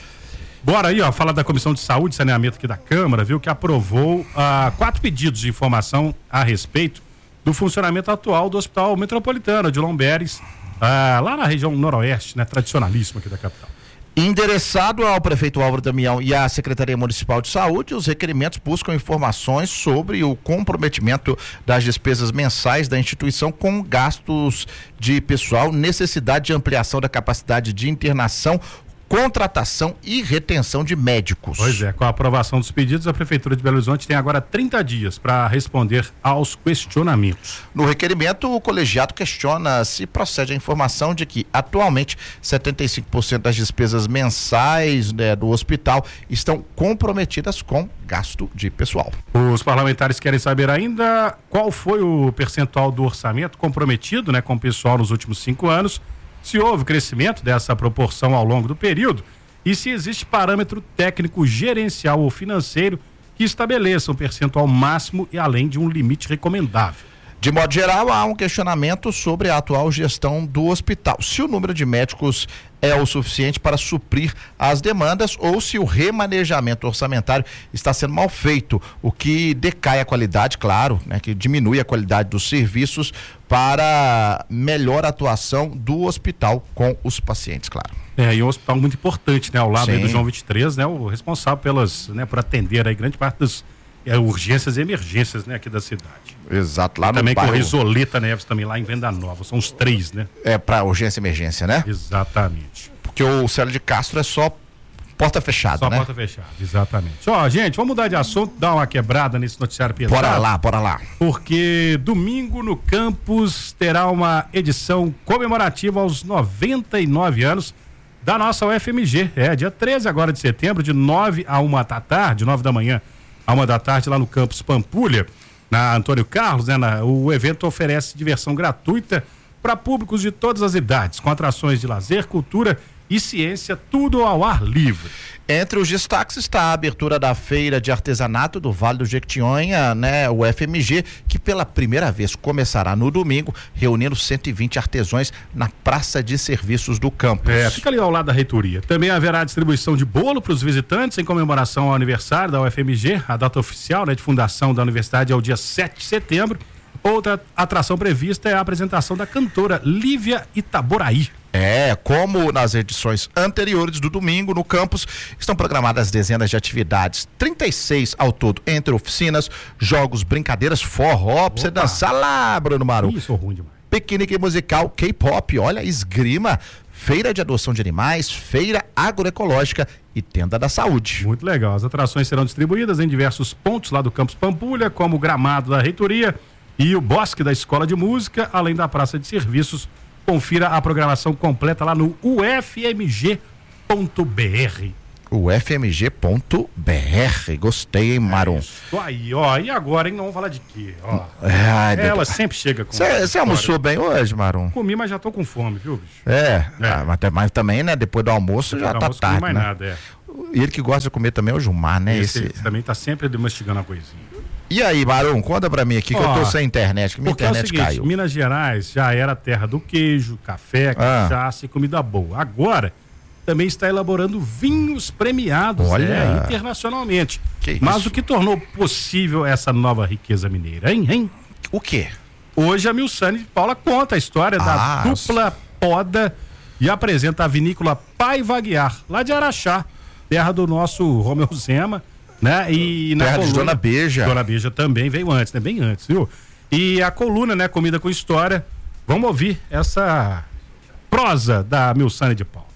Bora aí, ó, falar da Comissão de Saúde e Saneamento aqui da Câmara, viu, que aprovou ah, quatro pedidos de informação a respeito do funcionamento atual do Hospital Metropolitano de Lomberes, ah, lá na região noroeste, né, tradicionalíssima aqui da capital. Endereçado ao prefeito Álvaro Damião e à Secretaria Municipal de Saúde, os requerimentos buscam informações sobre o comprometimento das despesas mensais da instituição com gastos de pessoal, necessidade de ampliação da capacidade de internação, contratação e retenção de médicos. Pois é, com a aprovação dos pedidos, a Prefeitura de Belo Horizonte tem agora trinta dias para responder aos questionamentos. No requerimento, o colegiado questiona se procede a informação de que, atualmente, setenta e cinco por cento das despesas mensais, né, do hospital estão comprometidas com gasto de pessoal. Os parlamentares querem saber ainda qual foi o percentual do orçamento comprometido, né, com o pessoal nos últimos cinco anos, se houve crescimento dessa proporção ao longo do período e se existe parâmetro técnico, gerencial ou financeiro que estabeleça um percentual máximo e além de um limite recomendável. De modo geral, há um questionamento sobre a atual gestão do hospital. Se o número de médicos é o suficiente para suprir as demandas ou se o remanejamento orçamentário está sendo mal feito, o que decai a qualidade, claro, né, que diminui a qualidade dos serviços para melhor atuação do hospital com os pacientes, claro. É, e um hospital muito importante, né, ao lado aí do Sim. João vinte e três, né, o responsável pelas, né, por atender aí grande parte das é, urgências e emergências, né, aqui da cidade. Exato, lá e no também bairro. com o Isoleta Neves também lá em Venda Nova, são os três, né? É para urgência e emergência, né? Exatamente. Porque o Célio de Castro é só porta fechada, Só né? porta fechada, exatamente. Ó, gente, vamos mudar de assunto, dar uma quebrada nesse noticiário pesado. Bora lá, bora lá. Porque domingo no campus terá uma edição comemorativa aos noventa e nove anos da nossa U F M G. É, dia treze agora de setembro, de nove a uma da tarde, nove da manhã a uma da tarde, lá no campus Pampulha, na Antônio Carlos, né? Na, o evento oferece diversão gratuita para públicos de todas as idades, com atrações de lazer, cultura e ciência, tudo ao ar livre. Entre os destaques está a abertura da Feira de Artesanato do Vale do Jequitinhonha, né, o F M G, que pela primeira vez começará no domingo, reunindo cento e vinte artesãos na Praça de Serviços do campus. É, fica ali ao lado da reitoria. Também haverá distribuição de bolo para os visitantes em comemoração ao aniversário da U F M G. A data oficial, né, de fundação da universidade é o dia sete de setembro. Outra atração prevista é a apresentação da cantora Lívia Itaboraí. É, como nas edições anteriores do domingo no campus, estão programadas dezenas de atividades, trinta e seis ao todo, entre oficinas, jogos, brincadeiras, forró, pra você dançar lá, Bruno Maru. Isso, ruim demais. Piquenique musical, K-pop, olha, esgrima, feira de adoção de animais, feira agroecológica e tenda da saúde. Muito legal. As atrações serão distribuídas em diversos pontos lá do campus Pampulha, como o gramado da reitoria e o bosque da Escola de Música, além da Praça de Serviços. Confira a programação completa lá no u f m g ponto b r. U f m g ponto b r. Gostei, hein, Marum? É isso aí, ó. E agora, hein? Não vamos falar de quê? Ó. Ai, Ela Deus. sempre chega com... Você almoçou bem hoje, Marum? Comi, mas já tô com fome, viu, bicho? É, é. Ah, mas, mas também, né? Depois do almoço Depois já do tá almoço, tarde, mais né? nada, é. E ele que gosta de comer também é o Gilmar, né? Esse, Esse... também tá sempre mastigando a coisinha. E aí, Marum, conta pra mim aqui que Ó, eu tô sem internet, que minha Porque internet é o seguinte, caiu. Minas Gerais já era terra do queijo, café, Ah. cachaça e comida boa. Agora também está elaborando vinhos premiados, Olha. é, internacionalmente. Que Mas isso? o que tornou possível essa nova riqueza mineira, hein? hein? O quê? Hoje a Milsane de Paula conta a história Ah, da dupla poda e apresenta a vinícola Paiva Aguiar, lá de Araxá, terra do nosso Romeu Zema, né? E na Terra de coluna, Dona Beija. Dona Beija também veio antes, né? Bem antes, viu? E a coluna, né? Comida com História. Vamos ouvir essa prosa da Milsane de Paula.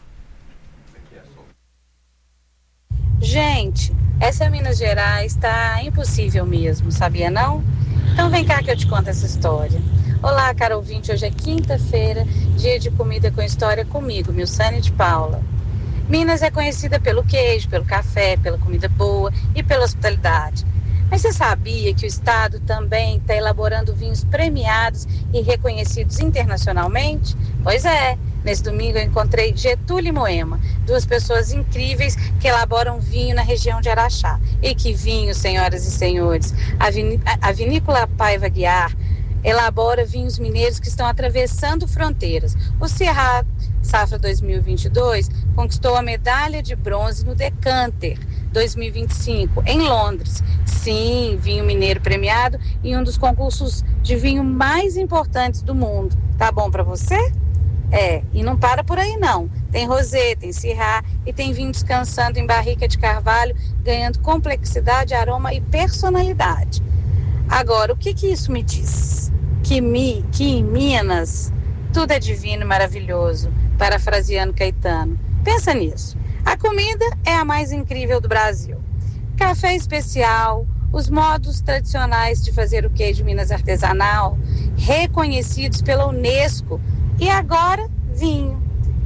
Gente, essa Minas Gerais tá impossível mesmo, sabia não? Então vem cá que eu te conto essa história. Olá, caro ouvinte, hoje é quinta-feira, dia de comida com história comigo, Milsane de Paula. Minas é conhecida pelo queijo, pelo café, pela comida boa e pela hospitalidade. Mas você sabia que o estado também está elaborando vinhos premiados e reconhecidos internacionalmente? Pois é, nesse domingo eu encontrei Getúlio e Moema, duas pessoas incríveis que elaboram vinho na região de Araxá. E que vinho, senhoras e senhores! A, vin... a Vinícola Paiva Guiar elabora vinhos mineiros que estão atravessando fronteiras. O Syrah Safra dois mil e vinte e dois conquistou a medalha de bronze no Decanter dois mil e vinte e cinco, em Londres. Sim, vinho mineiro premiado em um dos concursos de vinho mais importantes do mundo. Tá bom para você? É, e não para por aí não. Tem rosé, tem Syrah e tem vinho descansando em barrica de carvalho, ganhando complexidade, aroma e personalidade. Agora, o que que isso me diz? Que, mi, que em Minas tudo é divino e maravilhoso, parafraseando Caetano. Pensa nisso. A comida é a mais incrível do Brasil. Café especial, os modos tradicionais de fazer o queijo Minas artesanal, reconhecidos pela Unesco, e agora, vinho.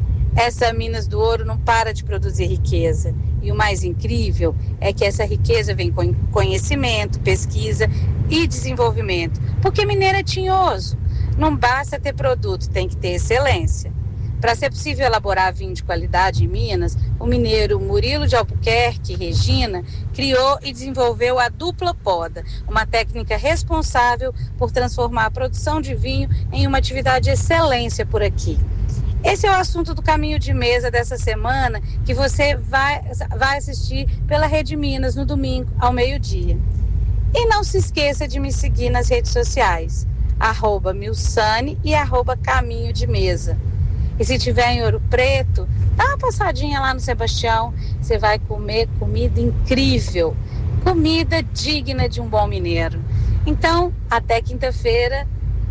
Essa Minas do Ouro não para de produzir riqueza. E o mais incrível é que essa riqueza vem com conhecimento, pesquisa e desenvolvimento. Porque mineiro é tinhoso. Não basta ter produto, tem que ter excelência. Para ser possível elaborar vinho de qualidade em Minas, o mineiro Murilo de Albuquerque Regina criou e desenvolveu a dupla poda, uma técnica responsável por transformar a produção de vinho em uma atividade de excelência por aqui. Esse é o assunto do Caminho de Mesa dessa semana, que você vai, vai assistir pela Rede Minas no domingo, ao meio-dia. E não se esqueça de me seguir nas redes sociais, arroba Milsane e arroba Caminho de Mesa. E se tiver em Ouro Preto, dá uma passadinha lá no Sebastião, você vai comer comida incrível, comida digna de um bom mineiro. Então, até quinta-feira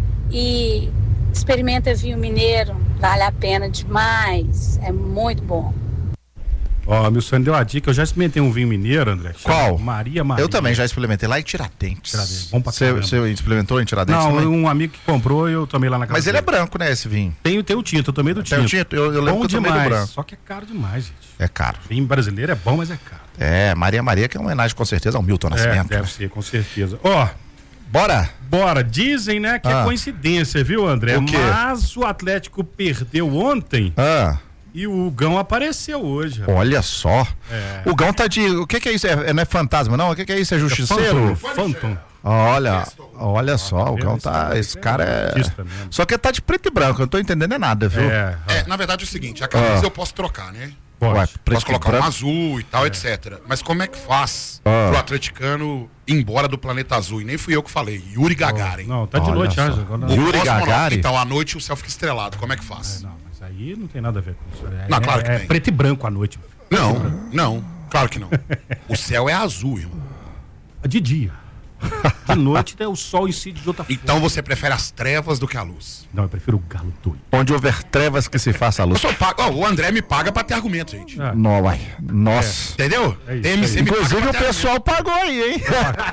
e experimenta vinho mineiro, vale a pena demais, é muito bom. Ó, oh, meu sonho deu a dica, eu já experimentei um vinho mineiro, André. Qual? Maria Maria. Eu também já experimentei lá em Tiradentes. Tiradentes, bom pra caramba. Você experimentou em Tiradentes Não, também? Um amigo que comprou e eu tomei lá na casa Mas ele dele. é branco, né, esse vinho? Tem, tem o tinto, eu tomei do tinto. Tem o tinto? Eu, eu lembro bom que eu tomei demais, do branco. Só que é caro demais, gente. É caro. Vinho brasileiro é bom, mas é caro. É, Maria Maria, que é uma homenagem com certeza ao Milton Nascimento. É, deve ser, com certeza. Ó... Oh, Bora? Bora. Dizem, né, que ah. é coincidência, viu, André? O quê? Mas o Atlético perdeu ontem ah. e o Gão apareceu hoje. Olha só. É. O Gão tá de... O que que é isso? É, não é fantasma, não? O que que é isso? É justiceiro? É Phantom. Olha, olha só, tá o Gão tá... Esse cara é... Só que tá de preto e branco, eu não tô entendendo é nada, viu? É, é na verdade é o seguinte, a camisa ah. eu posso trocar, né? Pode. Ué, posso colocar branco? um azul e tal, é. etcétera. Mas como é que faz ah. pro atleticano ir embora do planeta azul? E nem fui eu que falei, Yuri Gagarin. Oh, não, tá de Olha noite já. Yuri Gagarin? Então, à noite o céu fica estrelado, como é que faz? É, não, mas aí não tem nada a ver com isso. É, não, claro é, que é tem. preto e branco à noite. Não, não, claro que não. O céu é azul, irmão. De dia. De noite tem o sol incide de outra forma. Então você prefere as trevas do que a luz? Não, eu prefiro o galo doido. Onde houver trevas que se faça a luz. Eu só pago, oh, o André me paga pra ter argumento, gente. Ah. Não, vai. Nossa. É. Entendeu? É isso, M C é inclusive o pessoal argumento. Pagou aí, hein?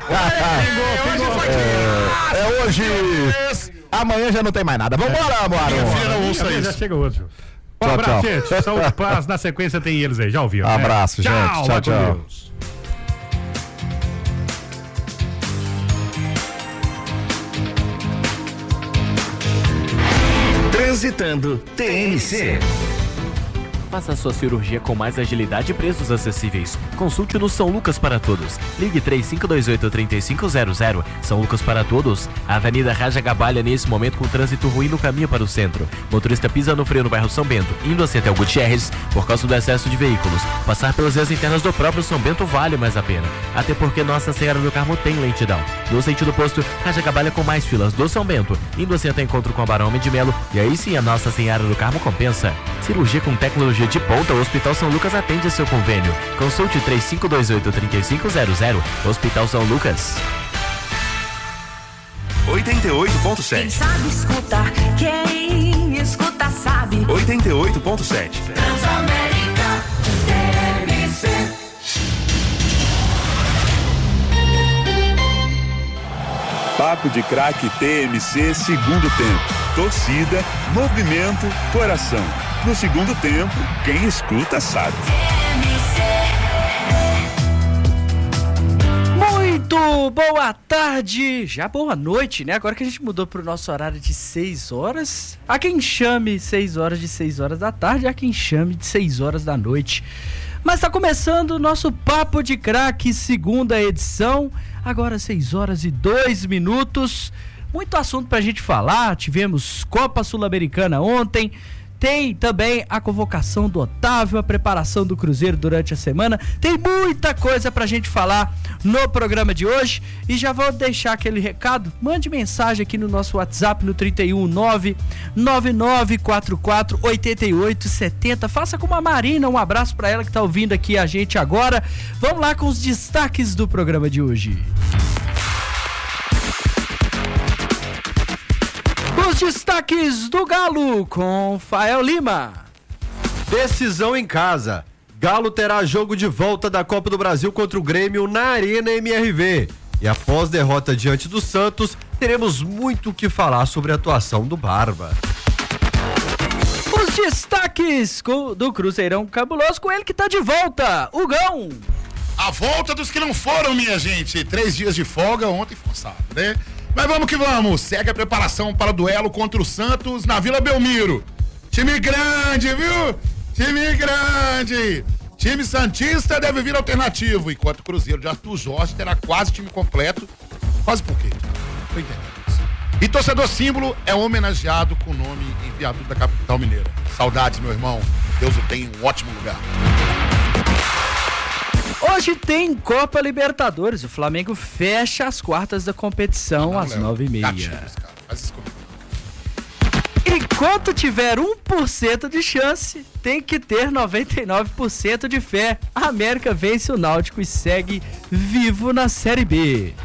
É, pingou, pingou. É, é hoje. Amanhã já não tem mais nada. Vambora, é. Amaro. Minha filha não ouça isso. Já chega outro. Um tchau, abraço, tchau. gente. São paz. Na sequência tem eles aí. Já ouviu? Um abraço, né? gente. Tchau, tchau. tchau. Deus. Transitando T N C. Faça a sua cirurgia com mais agilidade e preços acessíveis. Consulte no São Lucas para Todos. Ligue três cinco dois oito, três cinco zero zero. São Lucas para Todos. A Avenida Raja Gabalha nesse momento com trânsito ruim no caminho para o centro. Motorista pisa no freio no bairro São Bento, indo assim até o Gutierrez por causa do excesso de veículos. Passar pelas vias internas do próprio São Bento vale mais a pena. Até porque Nossa Senhora do Carmo tem lentidão. No sentido oposto, Raja Gabalha com mais filas do São Bento, indo assim até encontro com a Barão Homem de Melo. E aí sim a Nossa Senhora do Carmo compensa. Cirurgia com tecnologia de ponta, o Hospital São Lucas atende a seu convênio. Consulte três cinco dois oito, três cinco zero zero. Hospital São Lucas. oitenta e oito ponto sete. Quem sabe escutar, quem escuta sabe. oitenta e oito ponto sete. Transamérica T M C. Papo de Craque T M C, segundo tempo. Torcida, movimento, coração. No segundo tempo, quem escuta sabe. Muito boa tarde, já boa noite, né? Agora que a gente mudou pro nosso horário de seis horas, há quem chame seis horas de seis horas da tarde, há quem chame de seis horas da noite. Mas tá começando o nosso Papo de Craque, segunda edição, agora seis horas e dois minutos. Muito assunto pra gente falar, tivemos Copa Sul-Americana ontem, tem também a convocação do Otávio, a preparação do Cruzeiro durante a semana. Tem muita coisa pra gente falar no programa de hoje. E já vou deixar aquele recado. Mande mensagem aqui no nosso WhatsApp no trinta e um, nove nove nove quatro quatro oito oito sete zero. Faça como a Marina, um abraço pra ela que tá ouvindo aqui a gente agora. Vamos lá com os destaques do programa de hoje. Os destaques do Galo com Fael Lima. Decisão em casa. Galo terá jogo de volta da Copa do Brasil contra o Grêmio na Arena M R V. E após derrota diante do Santos, teremos muito o que falar sobre a atuação do Barba. Os destaques do Cruzeirão Cabuloso com ele que tá de volta, o Gão. A volta dos que não foram, minha gente. Três dias de folga, ontem forçado, né? Mas vamos que vamos, segue a preparação para o duelo contra o Santos na Vila Belmiro. Time grande, viu? Time grande. Time santista deve vir alternativo, enquanto o Cruzeiro de Arthur Jorge terá quase time completo. Quase por quê? Tô entendendo isso. E torcedor símbolo é homenageado com o nome em viaduto da capital mineira. Saudades, meu irmão. Deus o tenha em um ótimo lugar. Hoje tem Copa Libertadores. O Flamengo fecha as quartas da competição não, não, às nove e meia. Gatilhos, cara. Faz isso comigo. Enquanto tiver um por cento de chance, tem que ter noventa e nove por cento de fé. A América vence o Náutico e segue vivo na Série B.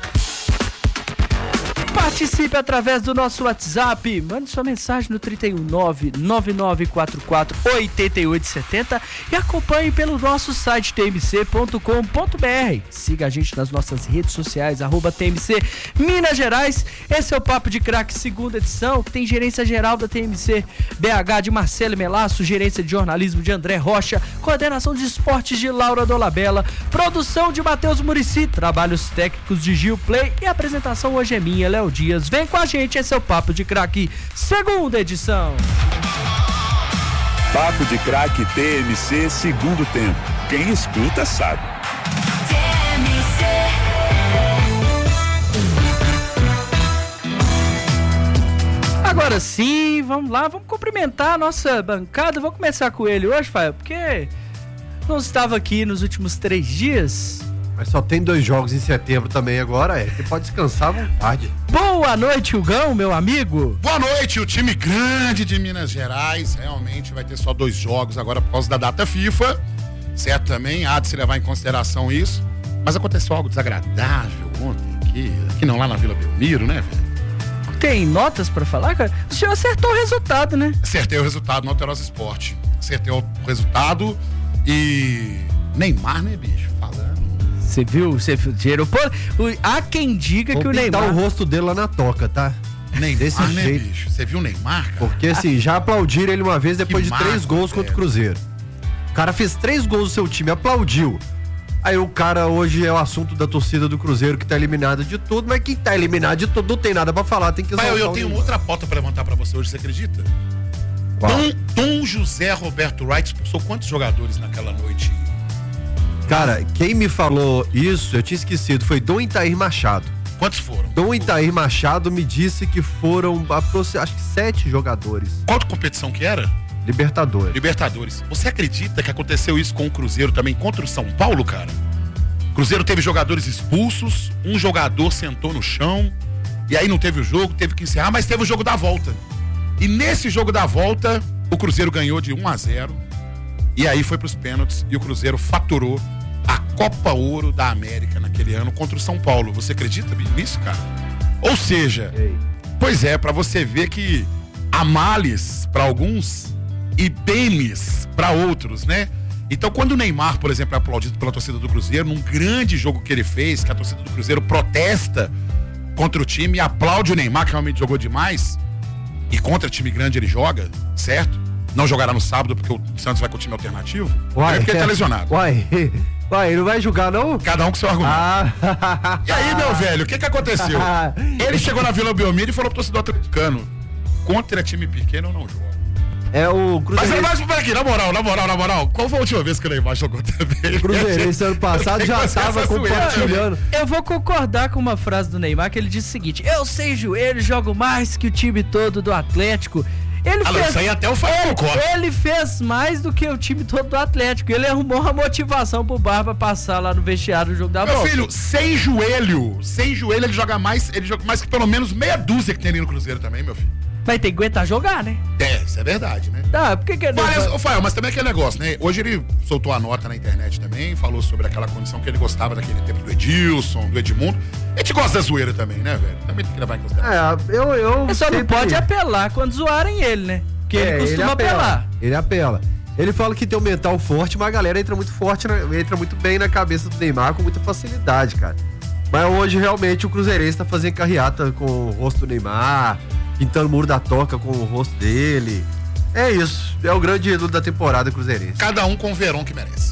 Participe através do nosso WhatsApp, mande sua mensagem no trinta e um, nove nove nove quatro quatro oito oito sete zero e acompanhe pelo nosso site t m c ponto com ponto b r. Siga a gente nas nossas redes sociais, arroba T M C Minas Gerais. Esse é o Papo de Craque, segunda edição, que tem gerência geral da T M C B H de Marcelo Melasso, gerência de jornalismo de André Rocha, coordenação de esportes de Laura Dolabella, produção de Matheus Muricy, trabalhos técnicos de Gil Play e a apresentação hoje é minha, Léo Dias. Vem com a gente, esse é o Papo de Craque, segunda edição. Papo de Craque T M C, segundo tempo. Quem escuta sabe. T M C. Agora sim, vamos lá, vamos cumprimentar a nossa bancada. Vou começar com ele hoje, Fael, porque não estava aqui nos últimos três dias. Mas só tem dois jogos em setembro também agora, é. Você pode descansar à vontade. Boa noite, Hugão, meu amigo. Boa noite, o time grande de Minas Gerais realmente vai ter só dois jogos agora por causa da data FIFA. Certo, também há de se levar em consideração isso. Mas aconteceu algo desagradável ontem aqui, aqui não, lá na Vila Belmiro, né, velho? Tem notas pra falar, cara? O senhor acertou o resultado, né? Acertei o resultado no Alterosa Esporte. Acertei o resultado e... Neymar, né, bicho? Falando. Você viu? Você viu? Pô, há quem diga Vou que o Neymar... o rosto dele lá na toca, tá? Neymar, desse né, jeito. bicho? Você viu o Neymar, cara? Porque assim, já aplaudiram ele uma vez depois Que de três marco, gols contra o Cruzeiro. O cara fez três gols do seu time, aplaudiu. Aí o cara hoje é o assunto da torcida do Cruzeiro que tá eliminada de tudo, mas quem tá eliminado de tudo não tem nada pra falar, tem que Pai, eu, eu o tenho Neymar. outra pauta pra levantar pra você hoje, você acredita? Dom, Dom José Roberto Wright expulsou quantos jogadores naquela noite? Cara, quem me falou isso, eu tinha esquecido, foi Dom Itair Machado. Quantos foram? Dom Itair Machado me disse que foram, acho que sete jogadores. Qual competição que era? Libertadores. Libertadores. Você acredita que aconteceu isso com o Cruzeiro também contra o São Paulo, cara? O Cruzeiro teve jogadores expulsos, um jogador sentou no chão, e aí não teve o jogo, teve que encerrar, mas teve o jogo da volta. E nesse jogo da volta, o Cruzeiro ganhou de um a zero, e aí foi pros pênaltis, e o Cruzeiro faturou a Copa Ouro da América naquele ano contra o São Paulo. Você acredita nisso, cara? Ou seja, Ei. pois é, pra você ver que há males pra alguns e benes pra outros, né? Então, quando o Neymar, por exemplo, é aplaudido pela torcida do Cruzeiro, num grande jogo que ele fez, que a torcida do Cruzeiro protesta contra o time e aplaude o Neymar, que realmente jogou demais, e contra time grande ele joga, certo? não jogará no sábado porque o Santos vai com o time alternativo? Uai, é porque ele tá lesionado. Uai, uai, ele não vai jogar não? Cada um com seu argumento. Ah. E aí, meu velho, o que que aconteceu? Ele chegou na Vila Belmiro e falou pro torcedor atleticano, contra time pequeno eu não jogo. É o Cruzeirense. Mas, mas peraí aqui, na moral, na moral, na moral, qual foi a última vez que o Neymar jogou também? O Cruzeirense ano passado já tava compartilhando. Eu vou concordar com uma frase do Neymar que ele disse o seguinte: eu sei joelho, jogo mais que o time todo do Atlético. Ele ah, fez, não, isso aí até o Fábio concorda. Ele fez mais do que o time todo do Atlético. Ele arrumou a motivação pro Barba passar lá no vestiário do jogo da Meu volta. filho, sem joelho, sem joelho ele joga mais, ele joga mais que pelo menos meia dúzia que tem ali no Cruzeiro também, meu filho. Vai ter que aguentar jogar, né? É, isso é verdade, né? Tá, por que que... Mas, ô, Fael, mas também é aquele negócio, né? Hoje ele soltou a nota na internet também, falou sobre aquela condição que ele gostava daquele tempo do Edilson, do Edmundo. A gente gosta da zoeira também, né, velho? Também tem que levar em consideração. É, eu... eu ele só sempre... não pode apelar quando zoarem ele, né? Porque é, ele costuma ele apela, apelar. Ele apela. Ele fala que tem um mental forte, mas a galera entra muito forte, entra muito bem na cabeça do Neymar com muita facilidade, cara. Mas hoje, realmente, o Cruzeirense tá fazendo carreata com o rosto do Neymar, pintando o muro da toca com o rosto dele. É isso. É o grande ídolo da temporada Cruzeirense. Cada um com o Verón que merece.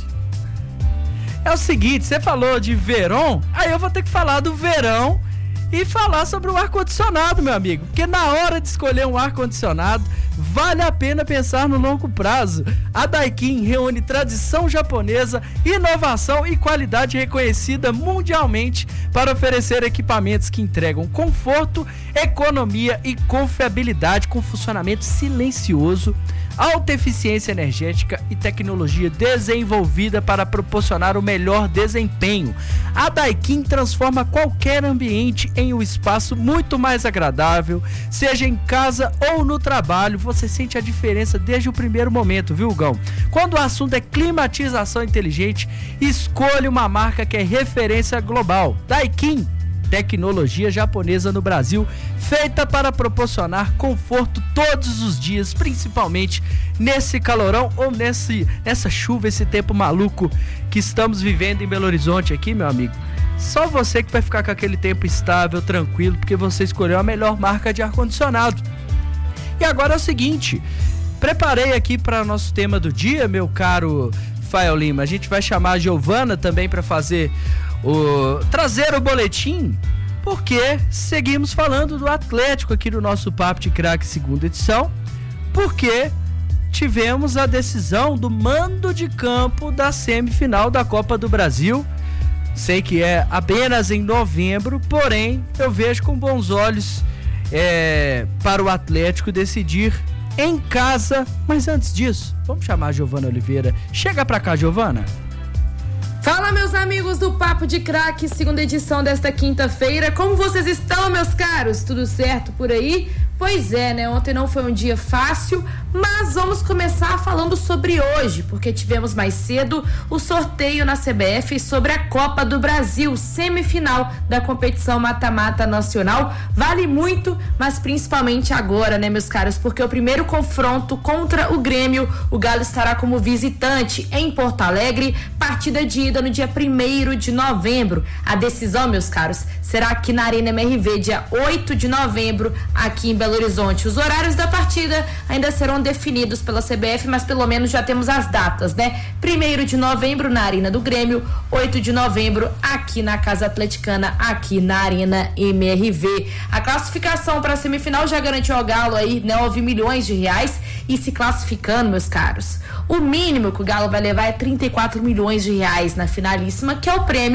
É o seguinte, você falou de Verón, aí eu vou ter que falar do verão e falar sobre o ar-condicionado, meu amigo. Porque na hora de escolher um ar-condicionado, vale a pena pensar no longo prazo. A Daikin reúne tradição japonesa, inovação e qualidade reconhecida mundialmente para oferecer equipamentos que entregam conforto, economia e confiabilidade com funcionamento silencioso, alta eficiência energética e tecnologia desenvolvida para proporcionar o melhor desempenho. A Daikin transforma qualquer ambiente em um espaço muito mais agradável, seja em casa ou no trabalho. Você sente a diferença desde o primeiro momento, viu, Gão? Quando o assunto é climatização inteligente, escolha uma marca que é referência global. Daikin, tecnologia japonesa no Brasil, feita para proporcionar conforto todos os dias, principalmente nesse calorão ou nesse, nessa chuva, esse tempo maluco que estamos vivendo em Belo Horizonte aqui, meu amigo. Só você que vai ficar com aquele tempo estável, tranquilo, porque você escolheu a melhor marca de ar-condicionado. E agora é o seguinte, preparei aqui para nosso tema do dia, meu caro Fael Lima. A gente vai chamar a Giovana também para fazer o trazer o boletim, porque seguimos falando do Atlético aqui no nosso Papo de Craque segunda edição, porque tivemos a decisão do mando de campo da semifinal da Copa do Brasil. Sei que é apenas em novembro, porém eu vejo com bons olhos é, para o Atlético decidir em casa. Mas antes disso, vamos chamar a Giovana Oliveira. Chega pra cá, Giovana. Fala, meus amigos do Papo de Craque, segunda edição desta quinta-feira. Como vocês estão, meus caros? Tudo certo por aí? Pois é, né? Ontem não foi um dia fácil, mas vamos começar falando sobre hoje, porque tivemos mais cedo o sorteio na C B F sobre a Copa do Brasil, semifinal da competição mata-mata nacional. Vale muito, mas principalmente agora, né, meus caros? Porque o primeiro confronto contra o Grêmio, o Galo estará como visitante em Porto Alegre, partida de ida no dia primeiro de novembro. A decisão, meus caros, será aqui na Arena M R V, dia oito de novembro, aqui em Belo Horizonte. Os horários da partida ainda serão definidos pela C B F, mas pelo menos já temos as datas, né? primeiro de novembro na Arena do Grêmio, oito de novembro aqui na Casa Atleticana, aqui na Arena M R V. A classificação para a semifinal já garantiu ao Galo aí nove milhões de reais, e se classificando, meus caros, o mínimo que o Galo vai levar é trinta e quatro milhões de reais na finalíssima, que é o prêmio